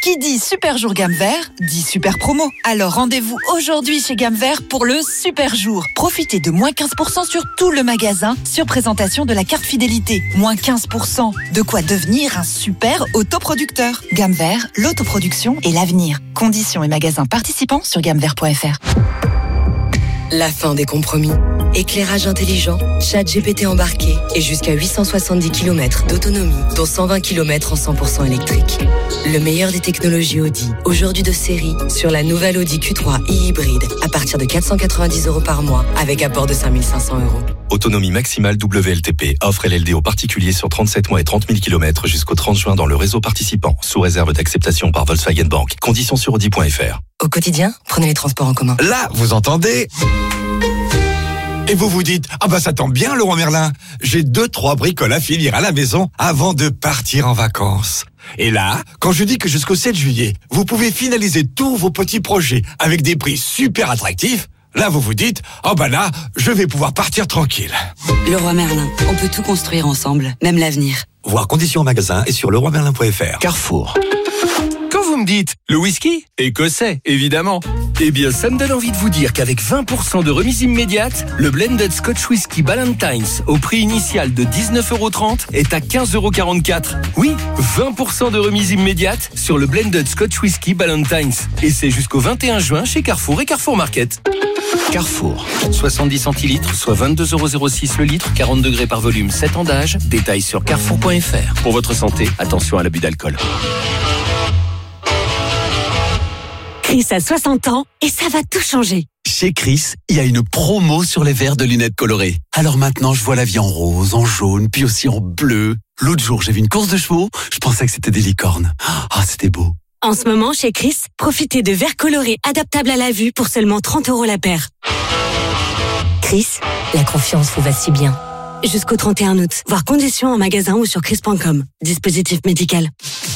Qui dit super jour gamme vert, dit super promo. Alors rendez-vous aujourd'hui chez Gamme Vert pour le super jour. Profitez de moins 15% sur tout le magasin sur présentation de la carte fidélité. Moins 15%. De quoi devenir un super autoproducteur. Gamme Vert, l'autoproduction et l'avenir. Conditions et magasins participants sur gammevert.fr. La fin des compromis. Éclairage intelligent, ChatGPT embarqué et jusqu'à 870 km d'autonomie, dont 120 km en 100% électrique. Le meilleur des technologies Audi, aujourd'hui de série, sur la nouvelle Audi Q3 e-hybride, à partir de 490 € par mois, avec apport de 5 500 €. Autonomie maximale WLTP. Offre LLD aux particuliers sur 37 mois et 30 000 km jusqu'au 30 juin dans le réseau participant, sous réserve d'acceptation par Volkswagen Bank. Conditions sur Audi.fr. Au quotidien, prenez les transports en commun. Là, vous entendez ? Et vous vous dites, ah bah ça tombe bien Leroy Merlin, j'ai 2-3 bricoles à finir à la maison avant de partir en vacances. Et là, quand je dis que jusqu'au 7 juillet, vous pouvez finaliser tous vos petits projets avec des prix super attractifs, là vous vous dites, oh bah là, je vais pouvoir partir tranquille. Leroy Merlin, on peut tout construire ensemble, même l'avenir. Voir conditions en magasin et sur leroymerlin.fr. Carrefour. Quand vous me dites le whisky écossais, évidemment. Eh bien, ça me donne envie de vous dire qu'avec 20% de remise immédiate, le blended Scotch Whisky Ballantines au prix initial de 19,30 € est à 15,44 €. Oui, 20% de remise immédiate sur le blended Scotch Whisky Ballantines. Et c'est jusqu'au 21 juin chez Carrefour et Carrefour Market. Carrefour. 70 centilitres, soit 22,06 € le litre, 40 degrés par volume, 7 ans d'âge. Détails sur carrefour.fr. Pour votre santé, attention à l'abus d'alcool. Chris a 60 ans et ça va tout changer. Chez Chris, il y a une promo sur les verres de lunettes colorées. Alors maintenant, je vois la vie en rose, en jaune, puis aussi en bleu. L'autre jour, j'ai vu une course de chevaux, je pensais que c'était des licornes. Ah, c'était beau. En ce moment, chez Chris, profitez de verres colorés adaptables à la vue pour seulement 30 € la paire. Chris, la confiance vous va si bien. Jusqu'au 31 août. Voir conditions en magasin ou sur chris.com. Dispositif médical.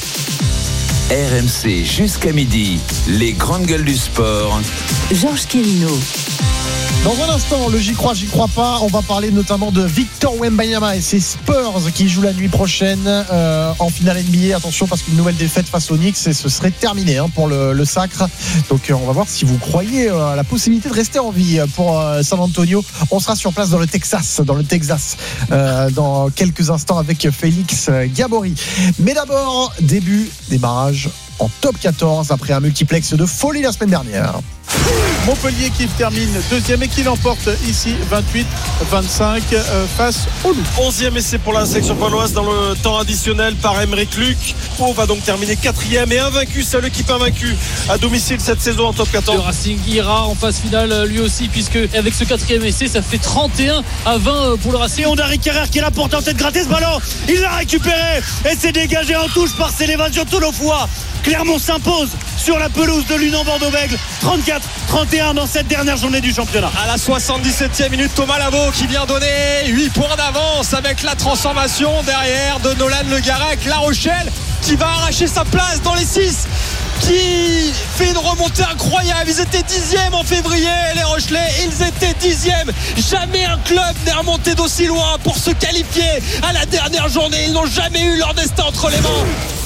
RMC jusqu'à midi, les grandes gueules du sport. Georges Quérino. Dans un instant, le j'y crois pas, on va parler notamment de Victor Wembanyama et ses Spurs qui jouent la nuit prochaine en finale NBA. Attention parce qu'une nouvelle défaite face aux Knicks et ce serait terminé pour le sacre. Donc on va voir si vous croyez à la possibilité de rester en vie pour San Antonio. On sera sur place dans le Texas dans quelques instants avec Félix Gabory. Mais d'abord, démarrage en top 14 après un multiplex de folie la semaine dernière. Montpellier qui termine deuxième et qui l'emporte ici 28-25 face au Loup. 11e essai pour la section paloise dans le temps additionnel par Aymeric Luc. Pau va donc terminer 4e et invaincu, seule équipe invaincue à domicile cette saison en top 14. Le Racing ira en phase finale lui aussi, puisque avec ce 4e essai ça fait 31-20 pour le Racing. Et on a Rick Carrère qui est là pour tenter de gratter ce ballon. Il l'a récupéré et c'est dégagé en touche par Célévasion Tolofoa. Clermont s'impose sur la pelouse de l'Union Bordeaux-Bègles 34-31 dans cette dernière journée du championnat. À la 77e minute, Thomas Lavaux qui vient donner 8 points d'avance avec la transformation derrière de Nolan Le Garec. La Rochelle qui va arracher sa place dans les 6, qui fait une remontée incroyable. Ils étaient 10e en février, les Rochelais, ils étaient 10e. Jamais un club n'est remonté d'aussi loin pour se qualifier à la dernière journée. Ils n'ont jamais eu leur destin entre les mains.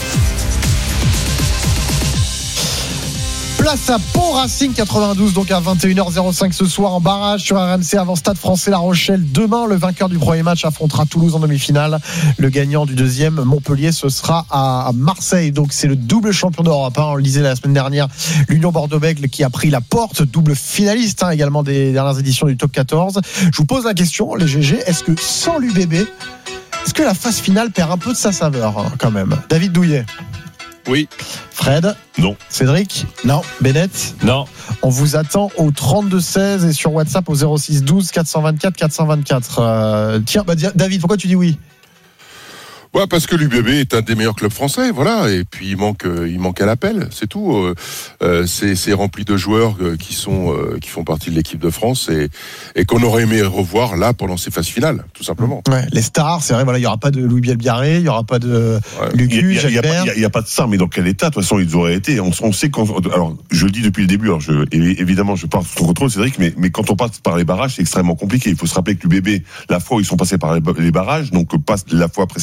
Place à Pau Racing 92, donc à 21h05 ce soir en barrage sur RMC avant Stade Français La Rochelle. Demain, le vainqueur du premier match affrontera Toulouse en demi-finale. Le gagnant du deuxième, Montpellier, ce sera à Marseille. Donc c'est le double champion d'Europe. On le disait la semaine dernière, l'Union Bordeaux-Bègles qui a pris la porte, double finaliste également des dernières éditions du top 14. Je vous pose la question, les GG, est-ce que sans l'UBB, est-ce que la phase finale perd un peu de sa saveur quand même? David Douillet? Oui. Fred? Non. Cédric? Non. Bennett? Non. On vous attend au 32-16 et sur WhatsApp au 06-12 424 424. Tiens, David, pourquoi tu dis oui? Ouais, parce que l'UBB est un des meilleurs clubs français, voilà. Et puis il manque à l'appel, c'est tout. C'est rempli de joueurs qui font partie de l'équipe de France et qu'on aurait aimé revoir là pendant ces phases finales, tout simplement. Ouais, les stars, c'est vrai. Voilà, il y aura pas de Louis Bielbiarré, il y aura pas de Lucu, Jalibert. Il y a pas de ça, mais dans quel état? De toute façon, ils auraient été. On sait alors, je le dis depuis le début. Alors, évidemment, je parle sous ton contrôle, Cédric, mais quand on passe par les barrages, c'est extrêmement compliqué. Il faut se rappeler que l'UBB, la fois où ils sont passés par les barrages, donc pas la fois précédente.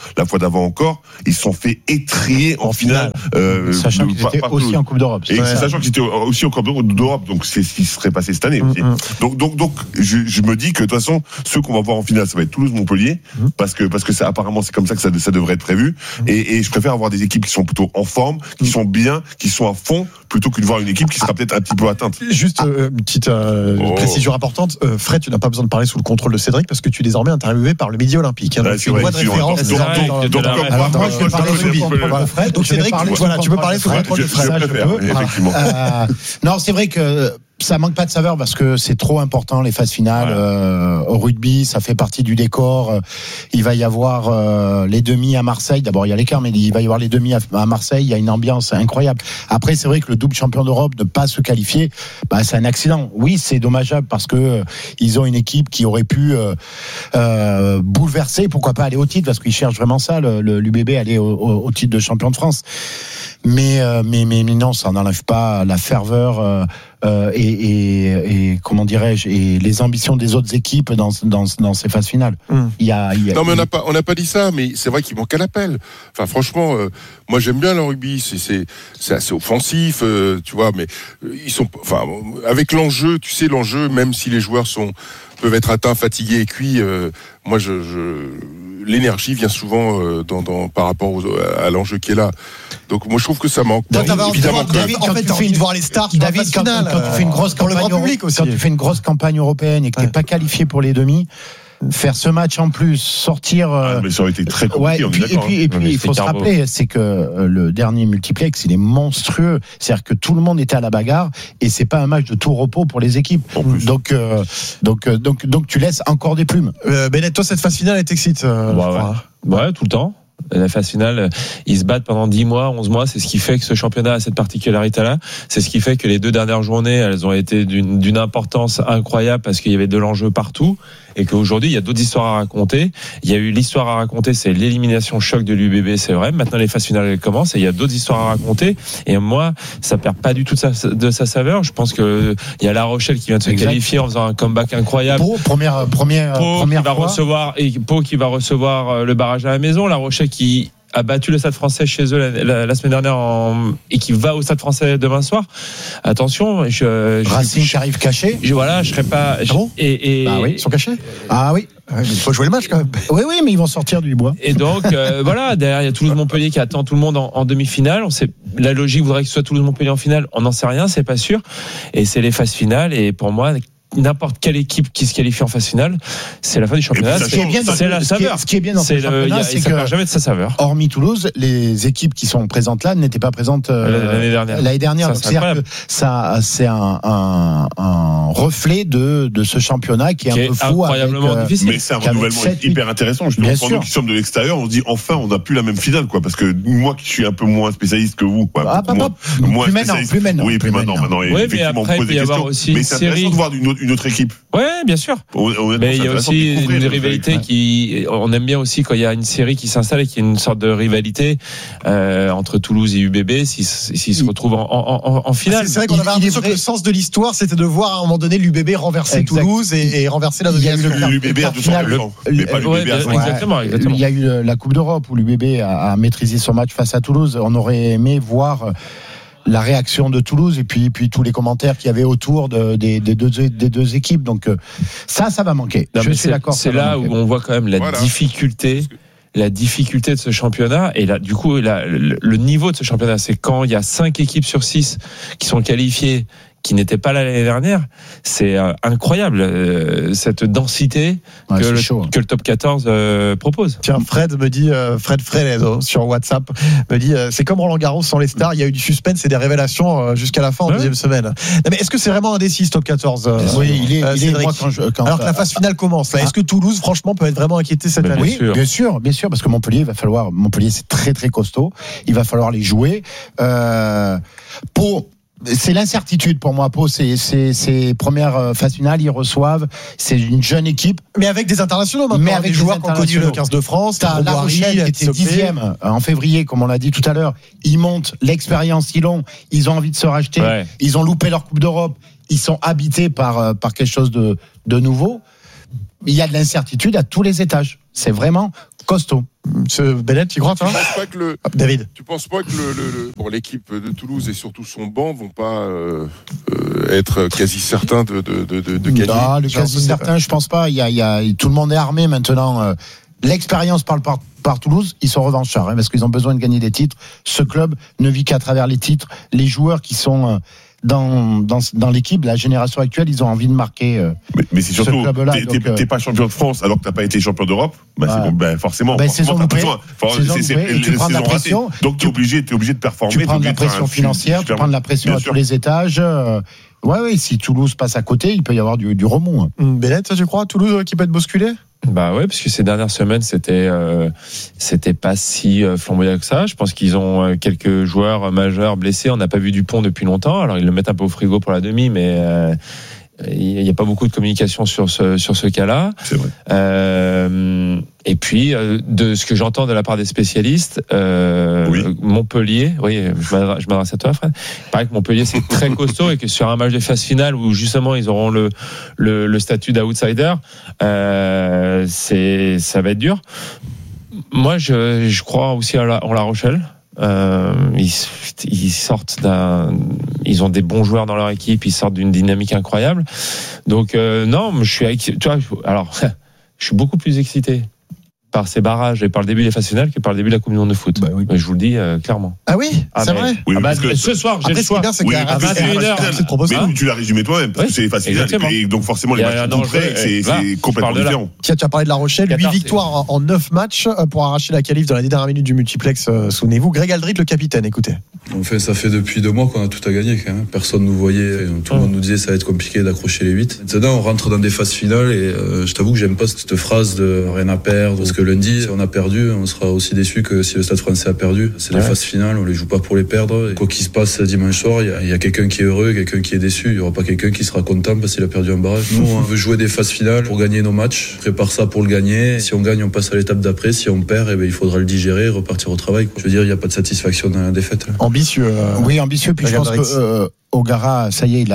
la fois d'avant encore, ils se sont fait étrier en finale. Sachant qu'ils étaient aussi en Coupe d'Europe. Et sachant qu'ils étaient aussi en Coupe d'Europe, donc c'est ce qui serait passé cette année aussi. Donc je me dis que de toute façon, ceux qu'on va voir en finale, ça va être Toulouse-Montpellier, parce que ça, apparemment c'est comme ça que ça devrait être prévu. Et je préfère avoir des équipes qui sont plutôt en forme, qui sont bien, qui sont à fond, plutôt que de voir une équipe qui sera peut-être un petit peu atteinte. Juste une petite précision importante. Fred, tu n'as pas besoin de parler sous le contrôle de Cédric parce que tu es désormais interviewé par le Midi Olympique. Hein, c'est une voix de référence. Alors moi, je vais parler sous le contrôle de Fred. Donc Cédric, tu peux parler sous le contrôle de Fred. Effectivement. Non, c'est vrai que ça manque pas de saveur parce que c'est trop important les phases finales au rugby, ça fait partie du décor. Il va y avoir les demi à Marseille. D'abord il y a l'écart, mais il va y avoir les demi à Marseille. Il y a une ambiance incroyable. Après c'est vrai que le double champion d'Europe ne pas se qualifier, c'est un accident. Oui, c'est dommageable parce que ils ont une équipe qui aurait pu bouleverser. Pourquoi pas aller au titre parce qu'ils cherchent vraiment ça. L'UBB aller au titre de champion de France. Mais non, ça n'enlève pas la ferveur. Et comment dirais-je, et les ambitions des autres équipes dans ces phases finales. Non, mais on n'a pas dit ça, mais c'est vrai qu'il manque à l'appel. Enfin, franchement, moi j'aime bien le rugby, c'est assez offensif, tu vois, mais ils sont, enfin, avec l'enjeu, tu sais, l'enjeu, même si les joueurs peuvent être atteints, fatigués et cuits, moi l'énergie vient souvent par rapport à l'enjeu qui est là. Donc moi je trouve que ça manque. Évidemment, David, quand tu fais voir les stars, David, quand tu fais une grosse campagne quand tu fais une grosse campagne européenne et que t'es pas qualifié pour les demi, faire ce match en plus, sortir. Mais ça aurait été très compliqué. Et puis il faut se rappeler, c'est que le dernier multiplex, il est monstrueux. C'est-à-dire que tout le monde était à la bagarre et c'est pas un match de tout repos pour les équipes. Donc tu laisses encore des plumes. Bennett, toi cette phase finale elle t'excite Ouais, tout le temps. La phase finale, ils se battent pendant 10 mois, 11 mois, c'est ce qui fait que ce championnat a cette particularité-là. C'est ce qui fait que les 2 dernières journées, elles ont été d'une importance incroyable parce qu'il y avait de l'enjeu partout et qu'aujourd'hui, il y a d'autres histoires à raconter. Il y a eu l'histoire à raconter, c'est l'élimination choc de l'UBB, c'est vrai. Maintenant, les phases finales, elles commencent et il y a d'autres histoires à raconter. Et moi, ça perd pas du tout de sa saveur. Je pense que il y a La Rochelle qui vient de se qualifier en faisant un comeback incroyable. Première Pau qui va recevoir le barrage à la maison. La Rochelle qui a battu le Stade Français chez eux la semaine dernière et qui va au Stade Français demain soir. Attention, Racing qui arrive caché. Je serais pas. Oui, ils sont cachés. Ah oui. Il faut jouer le match quand même. Oui, mais ils vont sortir du bois. Et donc voilà, derrière il y a Toulouse-Montpellier qui attend tout le monde en demi-finale. La logique voudrait que ce soit Toulouse-Montpellier en finale. On n'en sait rien, c'est pas sûr. Et c'est les phases finales. Et pour moi, n'importe quelle équipe qui se qualifie en phase finale, c'est la fin du championnat. Ce qui est bien dans ce championnat, c'est que ça perd jamais de sa saveur. Hormis Toulouse, les équipes qui sont présentes là n'étaient pas présentes l'année dernière. C'est-à-dire que ça, c'est un reflet de ce championnat qui est un peu fou, incroyablement difficile. Mais c'est un renouvellement hyper intéressant. Justement, pour nous qui sommes de l'extérieur, on se dit enfin, on n'a plus la même finale, quoi. Parce que moi, qui suis un peu moins spécialiste que vous, quoi. Plus maintenant. Oui, plus maintenant. Oui, mais après, il peut y avoir aussi une série de voir une autre équipe. Ouais, bien sûr. Mais il y a aussi une rivalité on aime bien aussi quand il y a une série qui s'installe et qu'il y a une sorte de rivalité entre Toulouse et UBB s'ils se retrouvent en finale. C'est vrai qu'on avait l'impression que le sens de l'histoire c'était de voir à un moment donné l'UBB renverser Toulouse et renverser la deuxième. L'UBB à 200%, mais pas l'UBB à 100%. Exactement. Il y a eu la Coupe d'Europe où l'UBB a maîtrisé son match face à Toulouse. On aurait aimé voir la réaction de Toulouse et puis tous les commentaires qu'il y avait autour des deux équipes. Donc ça va manquer. Je suis d'accord. C'est là où on voit quand même la difficulté de ce championnat et là du coup le niveau de ce championnat, c'est quand il y a 5 équipes sur 6 qui sont qualifiées qui n'était pas là l'année dernière. C'est incroyable cette densité que le top 14 propose. Tiens, Fred me dit, Fred sur WhatsApp me dit, c'est comme Roland Garros sans les stars, il y a eu du suspense et des révélations jusqu'à la fin en deuxième semaine. Non, mais est-ce que c'est vraiment indécis ce top 14 Oui, il est moi, alors que la phase finale commence là. Est-ce que Toulouse franchement peut être vraiment inquiété cette année? Oui, bien sûr, parce que Montpellier c'est très très costaud, il va falloir les jouer. C'est l'incertitude pour moi. Pau, c'est première phase finale, ils reçoivent. C'est une jeune équipe, mais avec des internationaux maintenant. Mais avec des joueurs qui ont connu le 15 de France. T'as La Rochelle qui était 10e en février, comme on l'a dit tout à l'heure. Ils montent, l'expérience ils l'ont. Ils ont envie de se racheter. Ouais. Ils ont loupé leur Coupe d'Europe. Ils sont habités par quelque chose de nouveau. Il y a de l'incertitude à tous les étages. C'est vraiment Costaud. Ce Bennett, tu crois, toi? David. Tu penses pas que l'équipe de Toulouse et surtout son banc vont pas être quasi certains de gagner? Non, le quasi certain, je pense pas. Tout le monde est armé maintenant. L'expérience parle par Toulouse, ils sont revanchards, parce qu'ils ont besoin de gagner des titres. Ce club ne vit qu'à travers les titres. Les joueurs qui sont dans l'équipe, la génération actuelle, ils ont envie de marquer. Mais c'est surtout, t'es pas champion de France alors que t'as pas été champion d'Europe. C'est bon, forcément. Saison loupée. Tu prends de la pression. Donc t'es obligé de performer. Tu prends de la pression financière, tu prends de la pression à tous les étages. Ouais, si Toulouse passe à côté, il peut y avoir du remous. Bennett, tu crois, Toulouse qui peut être bousculé? Bah ouais, parce que ces dernières semaines c'était pas si flamboyant que ça. Je pense qu'ils ont quelques joueurs majeurs blessés. On n'a pas vu Dupont depuis longtemps. Alors ils le mettent un peu au frigo pour la demi, mais il n'y a pas beaucoup de communication sur ce cas-là. C'est vrai. Et puis de ce que j'entends de la part des spécialistes, Montpellier, je m'adresse à toi, Fred. Il paraît que Montpellier c'est très costaud et que sur un match de phase finale où justement ils auront le statut d'outsider, ça va être dur. Moi, je crois aussi en La Rochelle. Ils sortent ils ont des bons joueurs dans leur équipe, ils sortent d'une dynamique incroyable. Donc non, je suis beaucoup plus excité par ces barrages et par le début des phases finales que par le début de la Coupe du Monde de foot. Mais je vous le dis clairement. Ah oui, c'est vrai. Ce soir, j'ai le choix. C'est bien, à 21h. Mais tu l'as résumé toi-même, parce que c'est les phases finales. Et donc forcément, les matchs sont prêts, c'est complètement différent. Tu as parlé de La Rochelle, 8 victoires en 9 matchs pour arracher la qualif dans les dernières minutes du multiplex. Souvenez-vous, Greg Aldrit, le capitaine, écoutez. Ça fait depuis 2 mois qu'on a tout à gagner quand même. Personne nous voyait, tout le monde nous disait ça va être compliqué d'accrocher les 8. Maintenant, on rentre dans des phases finales et je t'avoue que j'aime pas cette phrase de rien à perdre, parce que lundi, si on a perdu, on sera aussi déçu que si le Stade Français a perdu. C'est des phases finales, on les joue pas pour les perdre. Et quoi qu'il se passe dimanche soir, il y a quelqu'un qui est heureux, quelqu'un qui est déçu. Il y aura pas quelqu'un qui sera content parce qu'il a perdu un barrage. Nous, on veut jouer des phases finales pour gagner nos matchs. On prépare ça pour le gagner. Si on gagne, on passe à l'étape d'après. Si on perd, il faudra le digérer et repartir au travail. Je veux dire, il n'y a pas de satisfaction dans la défaite. Ambitieux. Oui, ambitieux. Puis je pense que O'Gara, ça y est,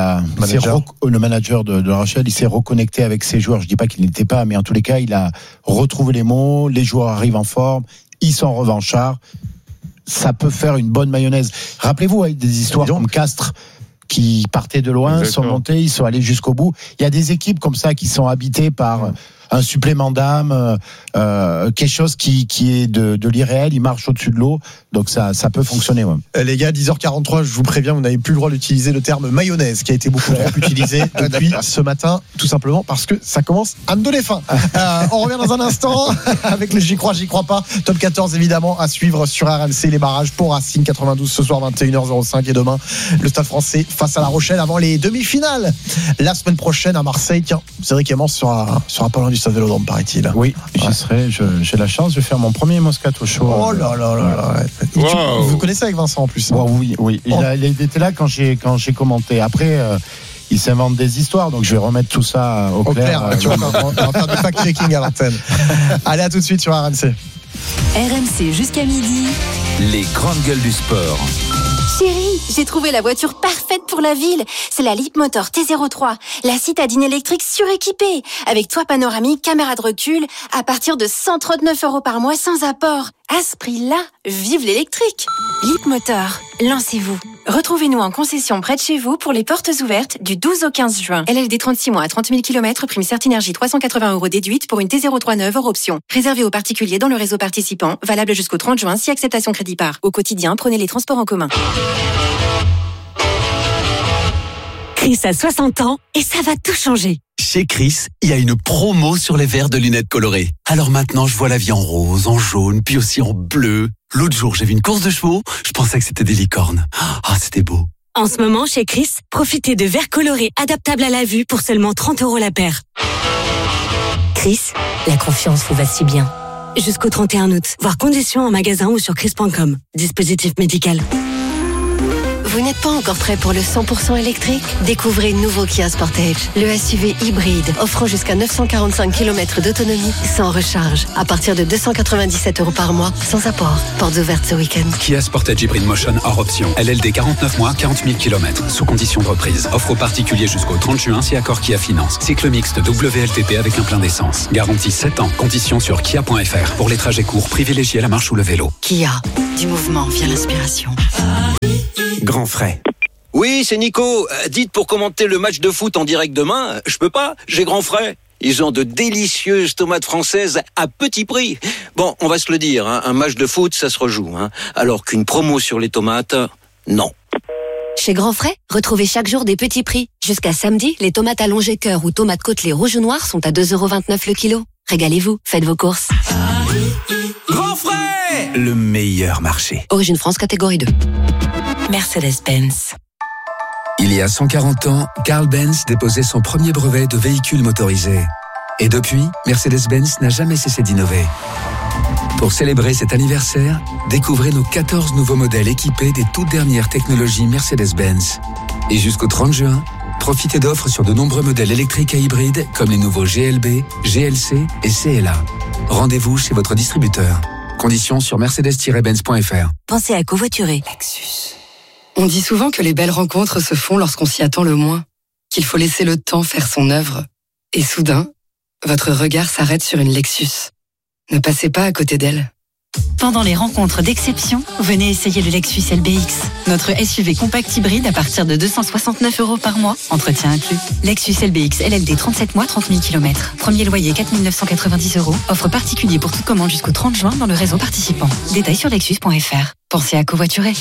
le manager de La Rochelle, il s'est reconnecté avec ses joueurs. Je dis pas qu'il n'était pas, mais en tous les cas, il a retrouvé les mots. Les joueurs arrivent en forme. Ils sont revanchards. Ça peut faire une bonne mayonnaise. Rappelez-vous, avec des histoires comme Castres, qui partaient de loin, sont montés, ils sont allés jusqu'au bout. Il y a des équipes comme ça qui sont habitées par un supplément d'âme, quelque chose qui est de l'irréel, il marche au-dessus de l'eau, donc ça peut fonctionner. Les gars, 10h43, je vous préviens, vous n'avez plus le droit d'utiliser le terme mayonnaise qui a été beaucoup trop utilisé depuis ce matin, tout simplement parce que ça commence à me donner faim. On revient dans un instant avec le J'y crois pas, top 14 évidemment à suivre sur RMC, les barrages pour Racing 92 ce soir 21h05 et demain le Stade Français face à La Rochelle avant les demi-finales la semaine prochaine à Marseille. Tiens, Cédric Emmons sera pas loin du Stade Vélodrome, paraît-il. Oui, j'y serai, j'ai la chance de faire mon premier Moscato Show. Oh là là là là. Wow. Vous connaissez avec Vincent en plus. Oui. Il était là quand j'ai commenté. Après, il s'invente des histoires, donc je vais remettre tout ça au clair. Tu vois, on va faire du fact-checking à l'antenne. Allez, à tout de suite sur RMC. RMC jusqu'à midi. Les grandes gueules du sport. Chérie, j'ai trouvé la voiture parfaite pour la ville. C'est la Leapmotor T03, la citadine électrique suréquipée, avec toit panoramique, caméra de recul, à partir de 139 € par mois sans apport. À ce prix-là, vive l'électrique. Leapmotor, lancez-vous. Retrouvez-nous en concession près de chez vous pour les portes ouvertes du 12 au 15 juin. LLD 36 mois à 30 000 km, prime Certinergie 380 € déduite pour une T03 neuve hors option. Réservé aux particuliers dans le réseau participant, valable jusqu'au 30 juin si acceptation crédit par. Au quotidien, prenez les transports en commun. Chris a 60 ans et ça va tout changer. Chez Chris, il y a une promo sur les verres de lunettes colorées. Alors maintenant, je vois la vie en rose, en jaune, puis aussi en bleu. L'autre jour, j'ai vu une course de chevaux, je pensais que c'était des licornes. Ah, c'était beau. En ce moment, chez Chris, profitez de verres colorés adaptables à la vue pour seulement 30 € la paire. Chris, la confiance vous va si bien. Jusqu'au 31 août, voir conditions en magasin ou sur chris.com. Dispositif médical. Vous n'êtes pas encore prêt pour le 100% électrique? Découvrez le nouveau Kia Sportage, le SUV hybride offrant jusqu'à 945 km d'autonomie sans recharge, à partir de 297 € par mois, sans apport. Portes ouvertes ce week-end. Kia Sportage Hybrid Motion hors option. LLD 49 mois, 40 000 km, sous condition de reprise. Offre aux particuliers jusqu'au 30 juin si accord Kia Finance. Cycle mixte WLTP avec un plein d'essence. Garantie 7 ans. Conditions sur kia.fr. Pour les trajets courts, privilégiez la marche ou le vélo. Kia, du mouvement vient l'inspiration. Grand frais. Oui, c'est Nico. Dites, pour commenter le match de foot en direct demain, je peux pas, j'ai grand frais. Ils ont de délicieuses tomates françaises à petit prix. Bon, on va se le dire, un match de foot, ça se rejoue. Alors qu'une promo sur les tomates, non. Chez Grand Frais, retrouvez chaque jour des petits prix. Jusqu'à samedi, les tomates allongées cœur ou tomates côtelées rouges ou noires sont à 2,29 € le kilo. Régalez-vous, faites vos courses. Grand frais, le meilleur marché. Origine France, catégorie 2. Mercedes-Benz. Il y a 140 ans, Carl Benz déposait son premier brevet de véhicule motorisé. Et depuis, Mercedes-Benz n'a jamais cessé d'innover. Pour célébrer cet anniversaire, découvrez nos 14 nouveaux modèles équipés des toutes dernières technologies Mercedes-Benz. Et jusqu'au 30 juin, profitez d'offres sur de nombreux modèles électriques et hybrides comme les nouveaux GLB, GLC et CLA. Rendez-vous chez votre distributeur. Conditions sur mercedes-benz.fr. Pensez à covoiturer. Lexus. On dit souvent que les belles rencontres se font lorsqu'on s'y attend le moins, qu'il faut laisser le temps faire son œuvre. Et soudain, votre regard s'arrête sur une Lexus. Ne passez pas à côté d'elle. Pendant les rencontres d'exception, venez essayer le Lexus LBX. Notre SUV compact hybride à partir de 269 € par mois, entretien inclus. Lexus LBX LLD 37 mois, 30 000 km. Premier loyer 4 990 €. Offre particulier pour toute commande jusqu'au 30 juin dans le réseau participant. Détails sur lexus.fr. Pensez à covoiturer.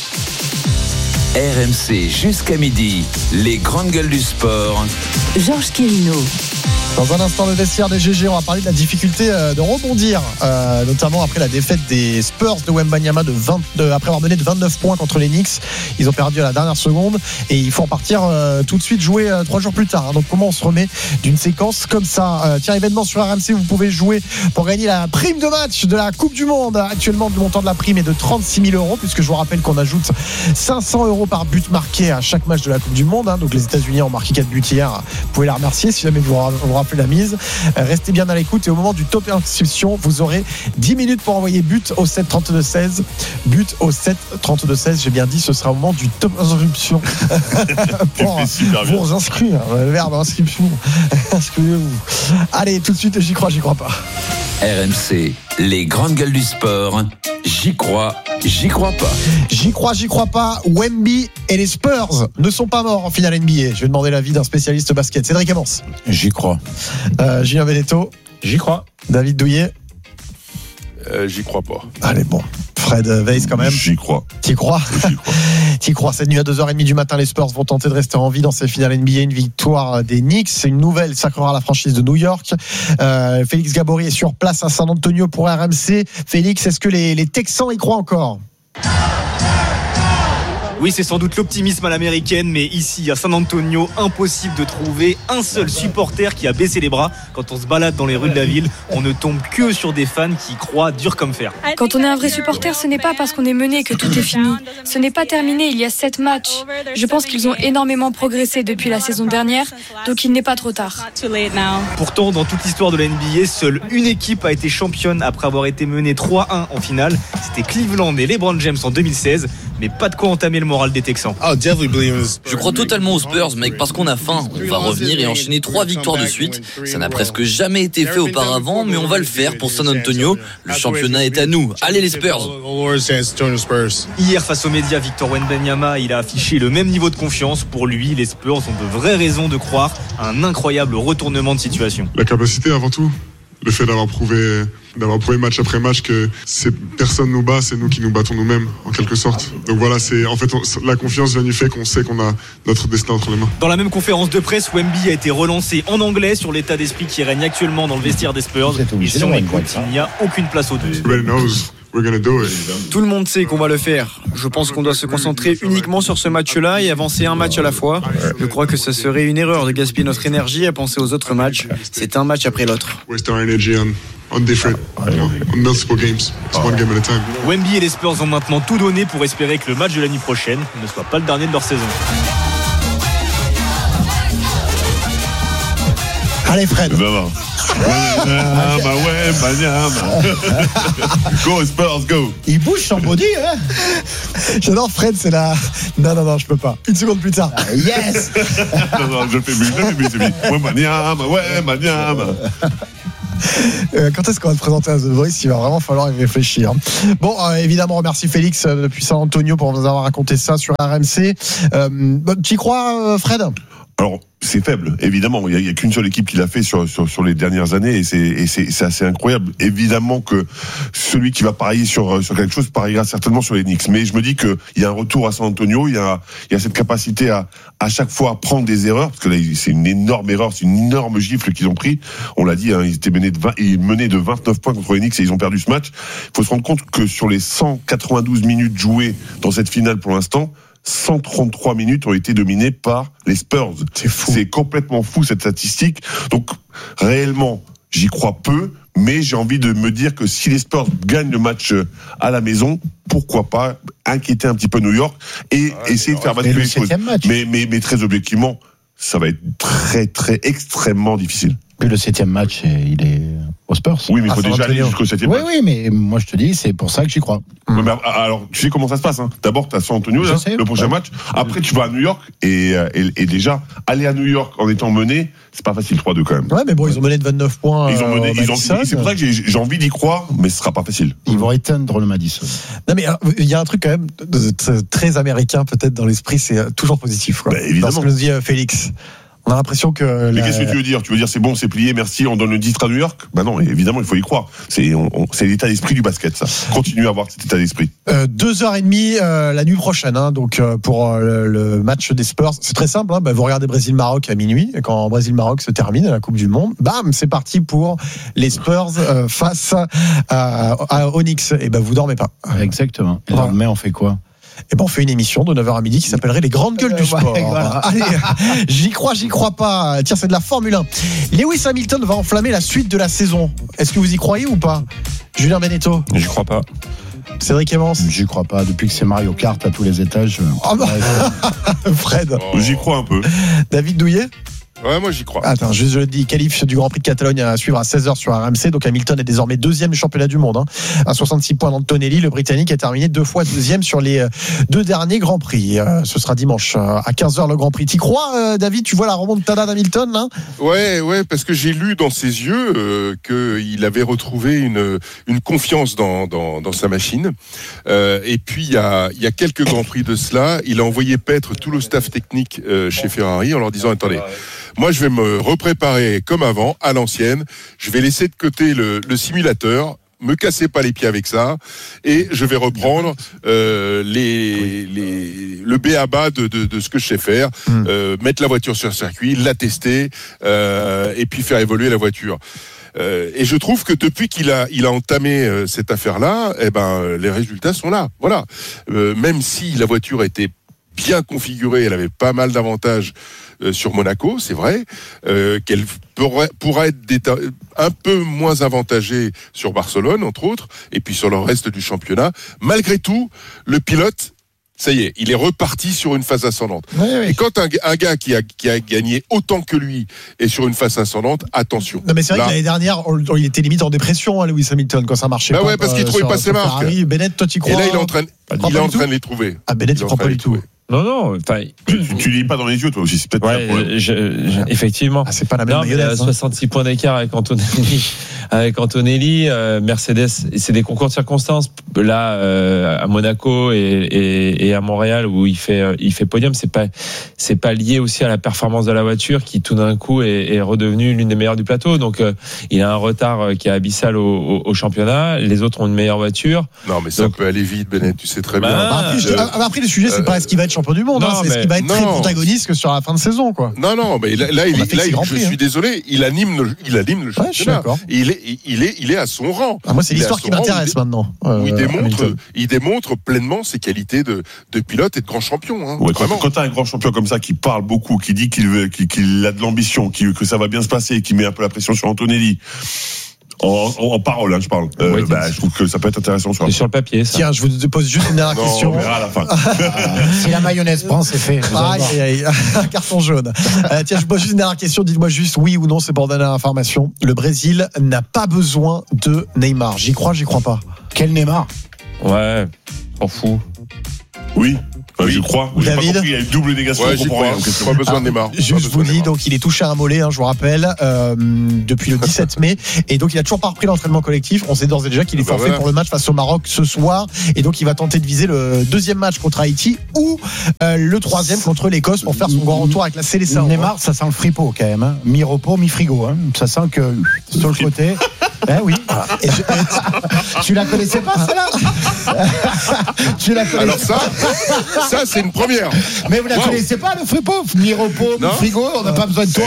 RMC jusqu'à midi, les grandes gueules du sport. Georges Quirino. Dans un instant, le vestiaire des GG, on va parler de la difficulté de rebondir, notamment après la défaite des Spurs de Wembanyama après avoir mené de 29 points contre les Knicks. Ils ont perdu à la dernière seconde et il faut en partir tout de suite jouer 3 jours plus tard. Donc comment on se remet d'une séquence comme ça? Tiens, événement sur RMC, vous pouvez jouer pour gagner la prime de match de la Coupe du Monde. Actuellement, le montant de la prime est de 36 000 €, puisque je vous rappelle qu'on ajoute 500 € par but marqué à chaque match de la Coupe du Monde. Donc les États-Unis ont marqué 4 buts hier. Vous pouvez la remercier si jamais vous rappelez la mise. Restez bien à l'écoute et au moment du top inscription, vous aurez 10 minutes pour envoyer but au 7 32 16. But au 7 32 16. J'ai bien dit, ce sera au moment du top inscription. Pour vous inscrire. Le verbe inscription. Inscrivez-vous. Allez, tout de suite, j'y crois pas. RMC, les grandes gueules du sport. J'y crois pas. J'y crois pas. Wemby et les Spurs ne sont pas morts en finale NBA. Je vais demander l'avis d'un spécialiste basket. Cédric Amos. J'y crois. Julien Benetto. J'y crois. David Douillet. J'y crois pas. Allez, bon. Fred Weiss quand même. J'y crois. T'y crois? T'y crois. Cette nuit à 2h30 du matin, les Spurs vont tenter de rester en vie dans ces finales NBA. Une victoire des Knicks. C'est une nouvelle sacrera la franchise de New York. Félix Gabory est sur place à San Antonio pour RMC. Félix, est-ce que les Texans y croient encore? Oui, c'est sans doute l'optimisme à l'américaine, mais ici à San Antonio, impossible de trouver un seul supporter qui a baissé les bras. Quand on se balade dans les rues de la ville, on ne tombe que sur des fans qui croient dur comme fer. Quand on est un vrai supporter, ce n'est pas parce qu'on est mené que tout est fini. Ce n'est pas terminé, il y a 7 matchs. Je pense qu'ils ont énormément progressé depuis la saison dernière, donc il n'est pas trop tard. Pourtant, dans toute l'histoire de la NBA, seule une équipe a été championne après avoir été menée 3-1 en finale. C'était Cleveland et LeBron James en 2016, mais pas de quoi entamer le moral des Texans. Je crois totalement aux Spurs, mec, parce qu'on a faim. On va revenir et enchaîner 3 victoires de suite. Ça n'a presque jamais été fait auparavant, mais on va le faire pour San Antonio. Le championnat est à nous. Allez les Spurs. Hier, face aux médias, Victor Wembanyama, il a affiché le même niveau de confiance. Pour lui, les Spurs ont de vraies raisons de croire à un incroyable retournement de situation. La capacité avant tout. Le fait d'avoir prouvé match après match que personne nous bat, c'est nous qui nous battons nous-mêmes, en quelque sorte. Donc voilà, la confiance vient du fait qu'on sait qu'on a notre destin entre les mains. Dans la même conférence de presse, Wemby a été relancé en anglais sur l'état d'esprit qui règne actuellement dans le vestiaire des Spurs. Et si on écoute, il n'y a aucune place aux deux. Tout le monde sait qu'on va le faire. Je pense qu'on doit se concentrer uniquement sur ce match-là et avancer un match à la fois. Je crois que ce serait une erreur de gaspiller notre énergie à penser aux autres matchs. C'est un match après l'autre. on different, on multiple games. It's one game at a time. Wemby et les Spurs ont maintenant tout donné pour espérer que le match de la nuit prochaine ne soit pas le dernier de leur saison. Allez Fred. Go Spurs, go. Il bouge son body, hein. J'adore Fred, c'est la... Non, je peux pas. Une seconde plus tard. Yes. Non, je le fais mieux, c'est mieux. Ouais, maniam. Quand est-ce qu'on va te présenter à The Voice? Il va vraiment falloir y réfléchir. Bon, évidemment, remercie Félix depuis San Antonio pour nous avoir raconté ça sur RMC. Tu y crois, Fred? Alors, c'est faible, évidemment. Il y a qu'une seule équipe qui l'a fait sur les dernières années, et c'est assez incroyable. Évidemment que celui qui va parier sur quelque chose pariera certainement sur les Knicks. Mais je me dis que il y a un retour à San Antonio, il y a cette capacité à chaque fois prendre des erreurs, parce que là, c'est une énorme erreur, c'est une énorme gifle qu'ils ont pris. On l'a dit, hein, ils étaient menés de 29 points contre les Knicks et ils ont perdu ce match. Il faut se rendre compte que sur les 192 minutes jouées dans cette finale pour l'instant, 133 minutes ont été dominées par les Spurs. C'est fou. C'est complètement fou cette statistique. Donc réellement, j'y crois peu, mais j'ai envie de me dire que si les Spurs gagnent le match à la maison, pourquoi pas inquiéter un petit peu New York et essayer de faire basculer les choses. Mais très objectivement, ça va être très très extrêmement difficile. Puis le 7e match, il est aux Spurs. Oui, mais il faut déjà aller jusqu'au 7e match. Oui, mais moi je te dis, c'est pour ça que j'y crois. Ouais, mais alors, tu sais comment ça se passe, hein. D'abord, tu as San Antonio, là, le prochain match. Après, tu vas à New York. Et déjà, aller à New York en étant mené, c'est pas facile, 3-2 quand même. Ouais, mais bon, ils ont mené de 29 points. C'est pour ça que j'ai envie d'y croire, mais ce sera pas facile. Ils vont éteindre le Madison. Non, mais il y a un truc quand même très américain, peut-être, dans l'esprit, c'est toujours positif, quoi. Évidemment. Parce que nous dit Félix. On a l'impression que... Mais qu'est-ce que tu veux dire? Tu veux dire c'est bon, c'est plié, merci, on donne le titre à New York? Bah non, évidemment, il faut y croire. C'est l'état d'esprit du basket, ça. Continue à avoir cet état d'esprit. 2h30 la nuit prochaine, hein, donc pour le match des Spurs. C'est très simple, hein, vous regardez Brésil-Maroc à minuit, et quand Brésil-Maroc se termine à la Coupe du Monde, bam, c'est parti pour les Spurs face à Onyx. Et vous dormez pas. Exactement. Et le lendemain, on fait quoi? Et on fait une émission de 9h à midi qui s'appellerait Les Grandes Gueules du Sport. Voilà. Allez, j'y crois pas. Tiens, c'est de la Formule 1. Lewis Hamilton va enflammer la suite de la saison. Est-ce que vous y croyez ou pas? Julien Beneteau? J'y crois pas. Cédric Evans? J'y crois pas. Depuis que c'est Mario Kart à tous les étages. Fred? J'y crois un peu. David Douillet? Ouais, moi j'y crois. Attends, je le dis, qualif du Grand Prix de Catalogne à suivre à 16h sur RMC. Donc Hamilton est désormais deuxième du championnat du monde, hein, à 66 points d'Antonelli. Le Britannique a terminé 2 fois deuxième sur les 2 derniers Grands Prix. Ce sera dimanche à 15h le Grand Prix. T'y crois, David? Tu vois la remontada d'Hamilton là? Ouais, parce que j'ai lu dans ses yeux qu'il avait retrouvé une confiance dans sa machine. Et puis il y a quelques Grands Prix de cela, il a envoyé paître tout le staff technique chez Ferrari en leur disant attendez. Moi, je vais me repréparer comme avant, à l'ancienne. Je vais laisser de côté le simulateur. Me cassez pas les pieds avec ça. Et je vais reprendre le b.a.-ba de ce que je sais faire. Mettre la voiture sur le circuit, la tester, et puis faire évoluer la voiture. Et je trouve que depuis qu'il a entamé cette affaire-là, les résultats sont là. Voilà. Même si la voiture était bien configurée, elle avait pas mal d'avantages sur Monaco, c'est vrai, qu'elle pourrait être un peu moins avantagée sur Barcelone, entre autres, et puis sur le reste du championnat. Malgré tout, le pilote, ça y est, il est reparti sur une phase ascendante. Oui. Et quand un gars qui a gagné autant que lui est sur une phase ascendante, attention. Non mais c'est vrai que l'année dernière, il était limite en dépression, hein, Lewis Hamilton, quand ça marchait pas. Ouais, parce qu'il trouvait pas ses marques. Bennett, toi tu crois? Et là, il est en train de les trouver. Ah, Bennett, il croit pas du tout. Non, tu lis pas dans les yeux, toi aussi, c'est peut-être pas le problème. Effectivement. C'est pas la même mayonnaise. 66 points d'écart avec Antonelli. Mercedes, c'est des concours de circonstances. Là, à Monaco et à Montréal où il fait podium, c'est pas lié aussi à la performance de la voiture qui tout d'un coup est redevenue l'une des meilleures du plateau. Donc, il a un retard qui est abyssal au championnat. Les autres ont une meilleure voiture. Non, mais ça peut aller vite, Bennett, tu sais très bien. Après, le sujet, c'est pas est-ce qu'il va être champion du monde, c'est ce qui va être très protagoniste que sur la fin de saison, quoi. Non, mais là, je suis désolé, il anime le championnat. Il est à son rang. Moi, c'est l'histoire qui m'intéresse maintenant. Il démontre pleinement ses qualités de pilote et de grand champion. Hein, quand t'as un grand champion comme ça qui parle beaucoup, qui dit qu'il a de l'ambition, que ça va bien se passer, qui met un peu la pression sur Antonelli. En parole, je parle. Je trouve que ça peut être intéressant. C'est sur le papier, ça. Tiens, je vous pose juste une dernière question. On verra à la fin. Si la mayonnaise prend, c'est fait. Un carton jaune. Tiens, je vous pose juste une dernière question. Dites-moi juste oui ou non, c'est pour donner l'information. Le Brésil n'a pas besoin de Neymar. J'y crois pas. Quel Neymar? Ouais, m'en fous. Oui. Je crois. David, il y a une double négation. Ouais, j'y crois. Pas besoin de Neymar. Juste vous dis, donc il est touché à un mollet, je vous rappelle, depuis le 17 mai, et donc il a toujours pas repris l'entraînement collectif. On sait d'ores et déjà qu'il est forfait pour le match face au Maroc ce soir, et donc il va tenter de viser le deuxième match contre Haïti ou le troisième contre l'Écosse pour faire son grand retour avec la sélection. Neymar, ça sent le fripeau quand même. Mi-repos, mi-frigo. Ça sent que sur le côté. Oui. Tu la connaissais pas, celle-là? Alors ça c'est une première. Mais vous la connaissez pas, le fripo? Mi-repos, mi-frigo, on n'a pas besoin de toi.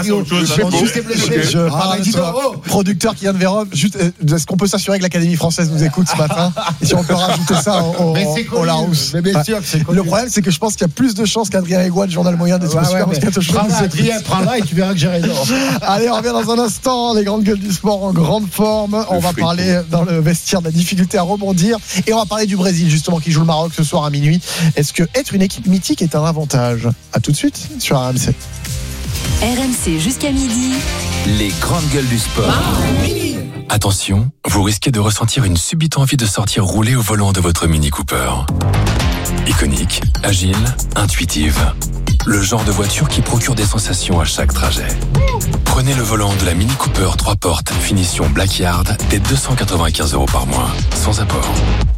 Producteur qui vient de Vérone, juste, est-ce qu'on peut s'assurer que l'Académie française nous écoute ce matin? Et si on peut rajouter ça au Larousse. Le problème, c'est que je pense qu'il y a plus de chances qu'Adrien Aigouin du Journal Moyen des Super Moscato Show. Prends-la et tu verras que j'ai raison. Allez, on revient dans un instant. Les grandes gueules du sport en grande forme. On va parler dans le vestiaire de la difficulté à rebondir. Et on va parler du Brésil, justement, qui joue le Maroc ce soir à minuit. Est-ce que être une équipe mythique est un avantage? À tout de suite sur RMC. RMC jusqu'à midi. Les grandes gueules du sport. Attention, vous risquez de ressentir une subite envie de sortir rouler au volant de votre Mini Cooper. Iconique, agile, intuitive. Le genre de voiture qui procure des sensations à chaque trajet. Prenez le volant de la Mini Cooper 3 portes, finition Blackyard, dès 295 € par mois, sans apport.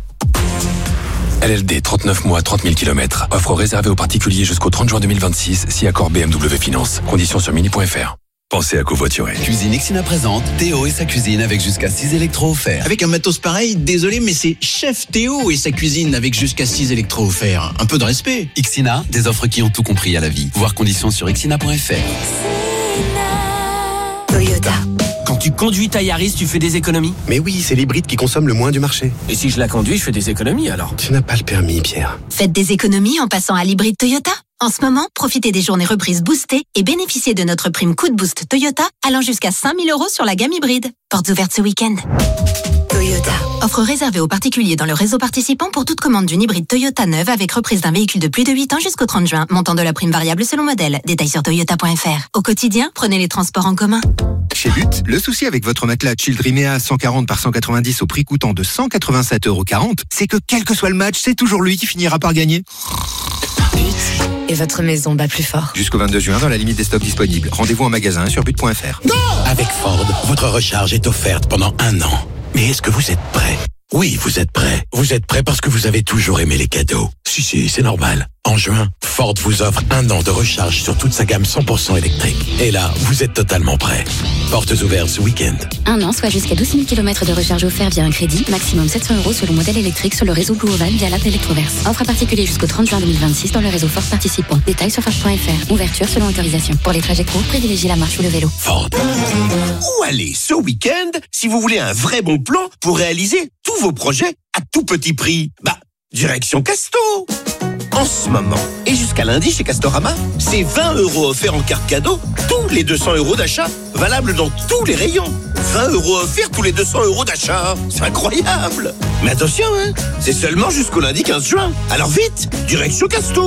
LLD 39 mois, 30 000 km. Offre réservée aux particuliers jusqu'au 30 juin 2026, si accord BMW Finance. Conditions sur mini.fr. Pensez à covoiturer. Cuisine Ixina présente Théo et sa cuisine avec jusqu'à 6 électros offerts. Avec un matos pareil, désolé, mais c'est Chef Théo et sa cuisine avec jusqu'à 6 électros offerts. Un peu de respect. Ixina, des offres qui ont tout compris à la vie. Voir conditions sur ixina.fr. Toyota. Quand tu conduis ta Yaris, tu fais des économies? Mais oui, c'est l'hybride qui consomme le moins du marché. Et si je la conduis, je fais des économies alors? Tu n'as pas le permis, Pierre. Faites des économies en passant à l'hybride Toyota. En ce moment, profitez des journées reprises boostées et bénéficiez de notre prime coup de boost Toyota allant jusqu'à 5 000 € sur la gamme hybride. Portes ouvertes ce week-end. Toyota. Offre réservée aux particuliers dans le réseau participant pour toute commande d'une hybride Toyota neuve avec reprise d'un véhicule de plus de 8 ans jusqu'au 30 juin. Montant de la prime variable selon modèle. Détails sur toyota.fr. Au quotidien, prenez les transports en commun. Chez But, le souci avec votre matelas Childrimea 140 par 190 au prix coûtant de 187,40 €, c'est que quel que soit le match, c'est toujours lui qui finira par gagner. But. Et votre maison bat plus fort. Jusqu'au 22 juin, dans la limite des stocks disponibles. Rendez-vous en magasin sur but.fr. Avec Ford, votre recharge est offerte pendant 1 an. Mais est-ce que vous êtes prêt? Oui, vous êtes prêt. Vous êtes prêt parce que vous avez toujours aimé les cadeaux. Si, c'est normal. En juin, Ford vous offre 1 an de recharge sur toute sa gamme 100% électrique. Et là, vous êtes totalement prêt. Portes ouvertes ce week-end. 1 an, soit jusqu'à 12 000 km de recharge offert via un crédit. Maximum 700 € selon modèle électrique sur le réseau Blue Oval via l'app Electroverse. Offre à particulier jusqu'au 30 juin 2026 dans le réseau Ford participant. Détails sur Ford.fr. Ouverture selon autorisation. Pour les trajets courts, privilégiez la marche ou le vélo. Ford. Où aller ce week-end si vous voulez un vrai bon plan pour réaliser tous vos projets à tout petit prix? Direction Casto. En ce moment, et jusqu'à lundi chez Castorama, c'est 20 € offerts en carte cadeau, tous les 200 € d'achat, valable dans tous les rayons. 20 € offerts tous les 200 € d'achat. C'est incroyable. Mais attention, c'est seulement jusqu'au lundi 15 juin. Alors vite, direction Casto.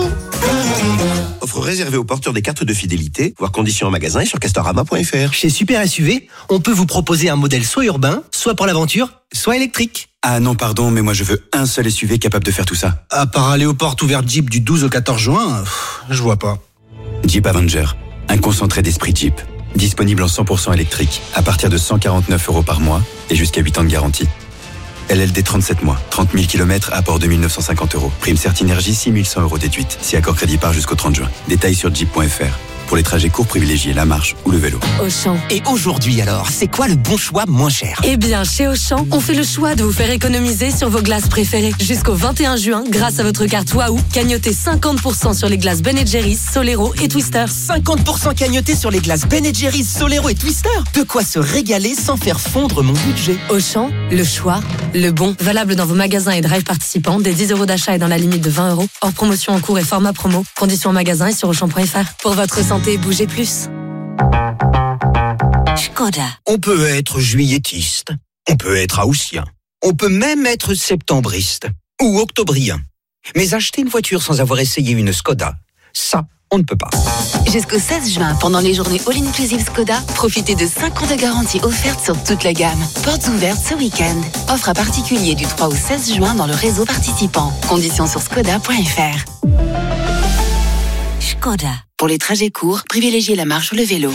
Offre réservée aux porteurs des cartes de fidélité, voir conditions en magasin et sur castorama.fr. Chez Super SUV, on peut vous proposer un modèle soit urbain, soit pour l'aventure, soit électrique. Ah non, pardon, mais moi je veux un seul SUV capable de faire tout ça. À part aller aux portes ouvertes Jeep du 12 au 14 juin, je vois pas. Jeep Avenger, un concentré d'esprit Jeep. Disponible en 100% électrique, à partir de 149 € par mois et jusqu'à 8 ans de garantie. LLD 37 mois, 30 000 km, apport 2 950 €. Prime Certinergie 6 100 € déduite, si accord crédit part jusqu'au 30 juin. Détails sur jeep.fr. Pour les trajets courts, privilégiez la marche ou le vélo. Auchan. Et aujourd'hui alors, c'est quoi le bon choix moins cher? Eh bien, chez Auchan, on fait le choix de vous faire économiser sur vos glaces préférées. Jusqu'au 21 juin, grâce à votre carte Waouh, cagnotez 50% sur les glaces Ben & Jerry's, Solero et Twister. 50% cagnoté sur les glaces Ben & Jerry's, Solero et Twister. De quoi se régaler sans faire fondre mon budget. Auchan, le choix, le bon. Valable dans vos magasins et drive participants, dès 10 € d'achat et dans la limite de 20 €. Hors promotion en cours et format promo. Conditions en magasin et sur Auchan.fr. Pour votre santé, bougez plus. Škoda. On peut être juillettiste, on peut être haussien, on peut même être septembriste ou octobrien. Mais acheter une voiture sans avoir essayé une Škoda, ça, on ne peut pas. Jusqu'au 16 juin, pendant les journées All-Inclusive Škoda, profitez de 5 ans de garantie offerte sur toute la gamme. Portes ouvertes ce week-end. Offre à particulier du 3 au 16 juin dans le réseau participant. Conditions sur škoda.fr. Škoda. Pour les trajets courts, privilégiez la marche ou le vélo.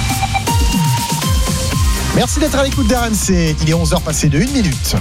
Merci d'être à l'écoute d'RMC. Il est 11h passé de 1 minute.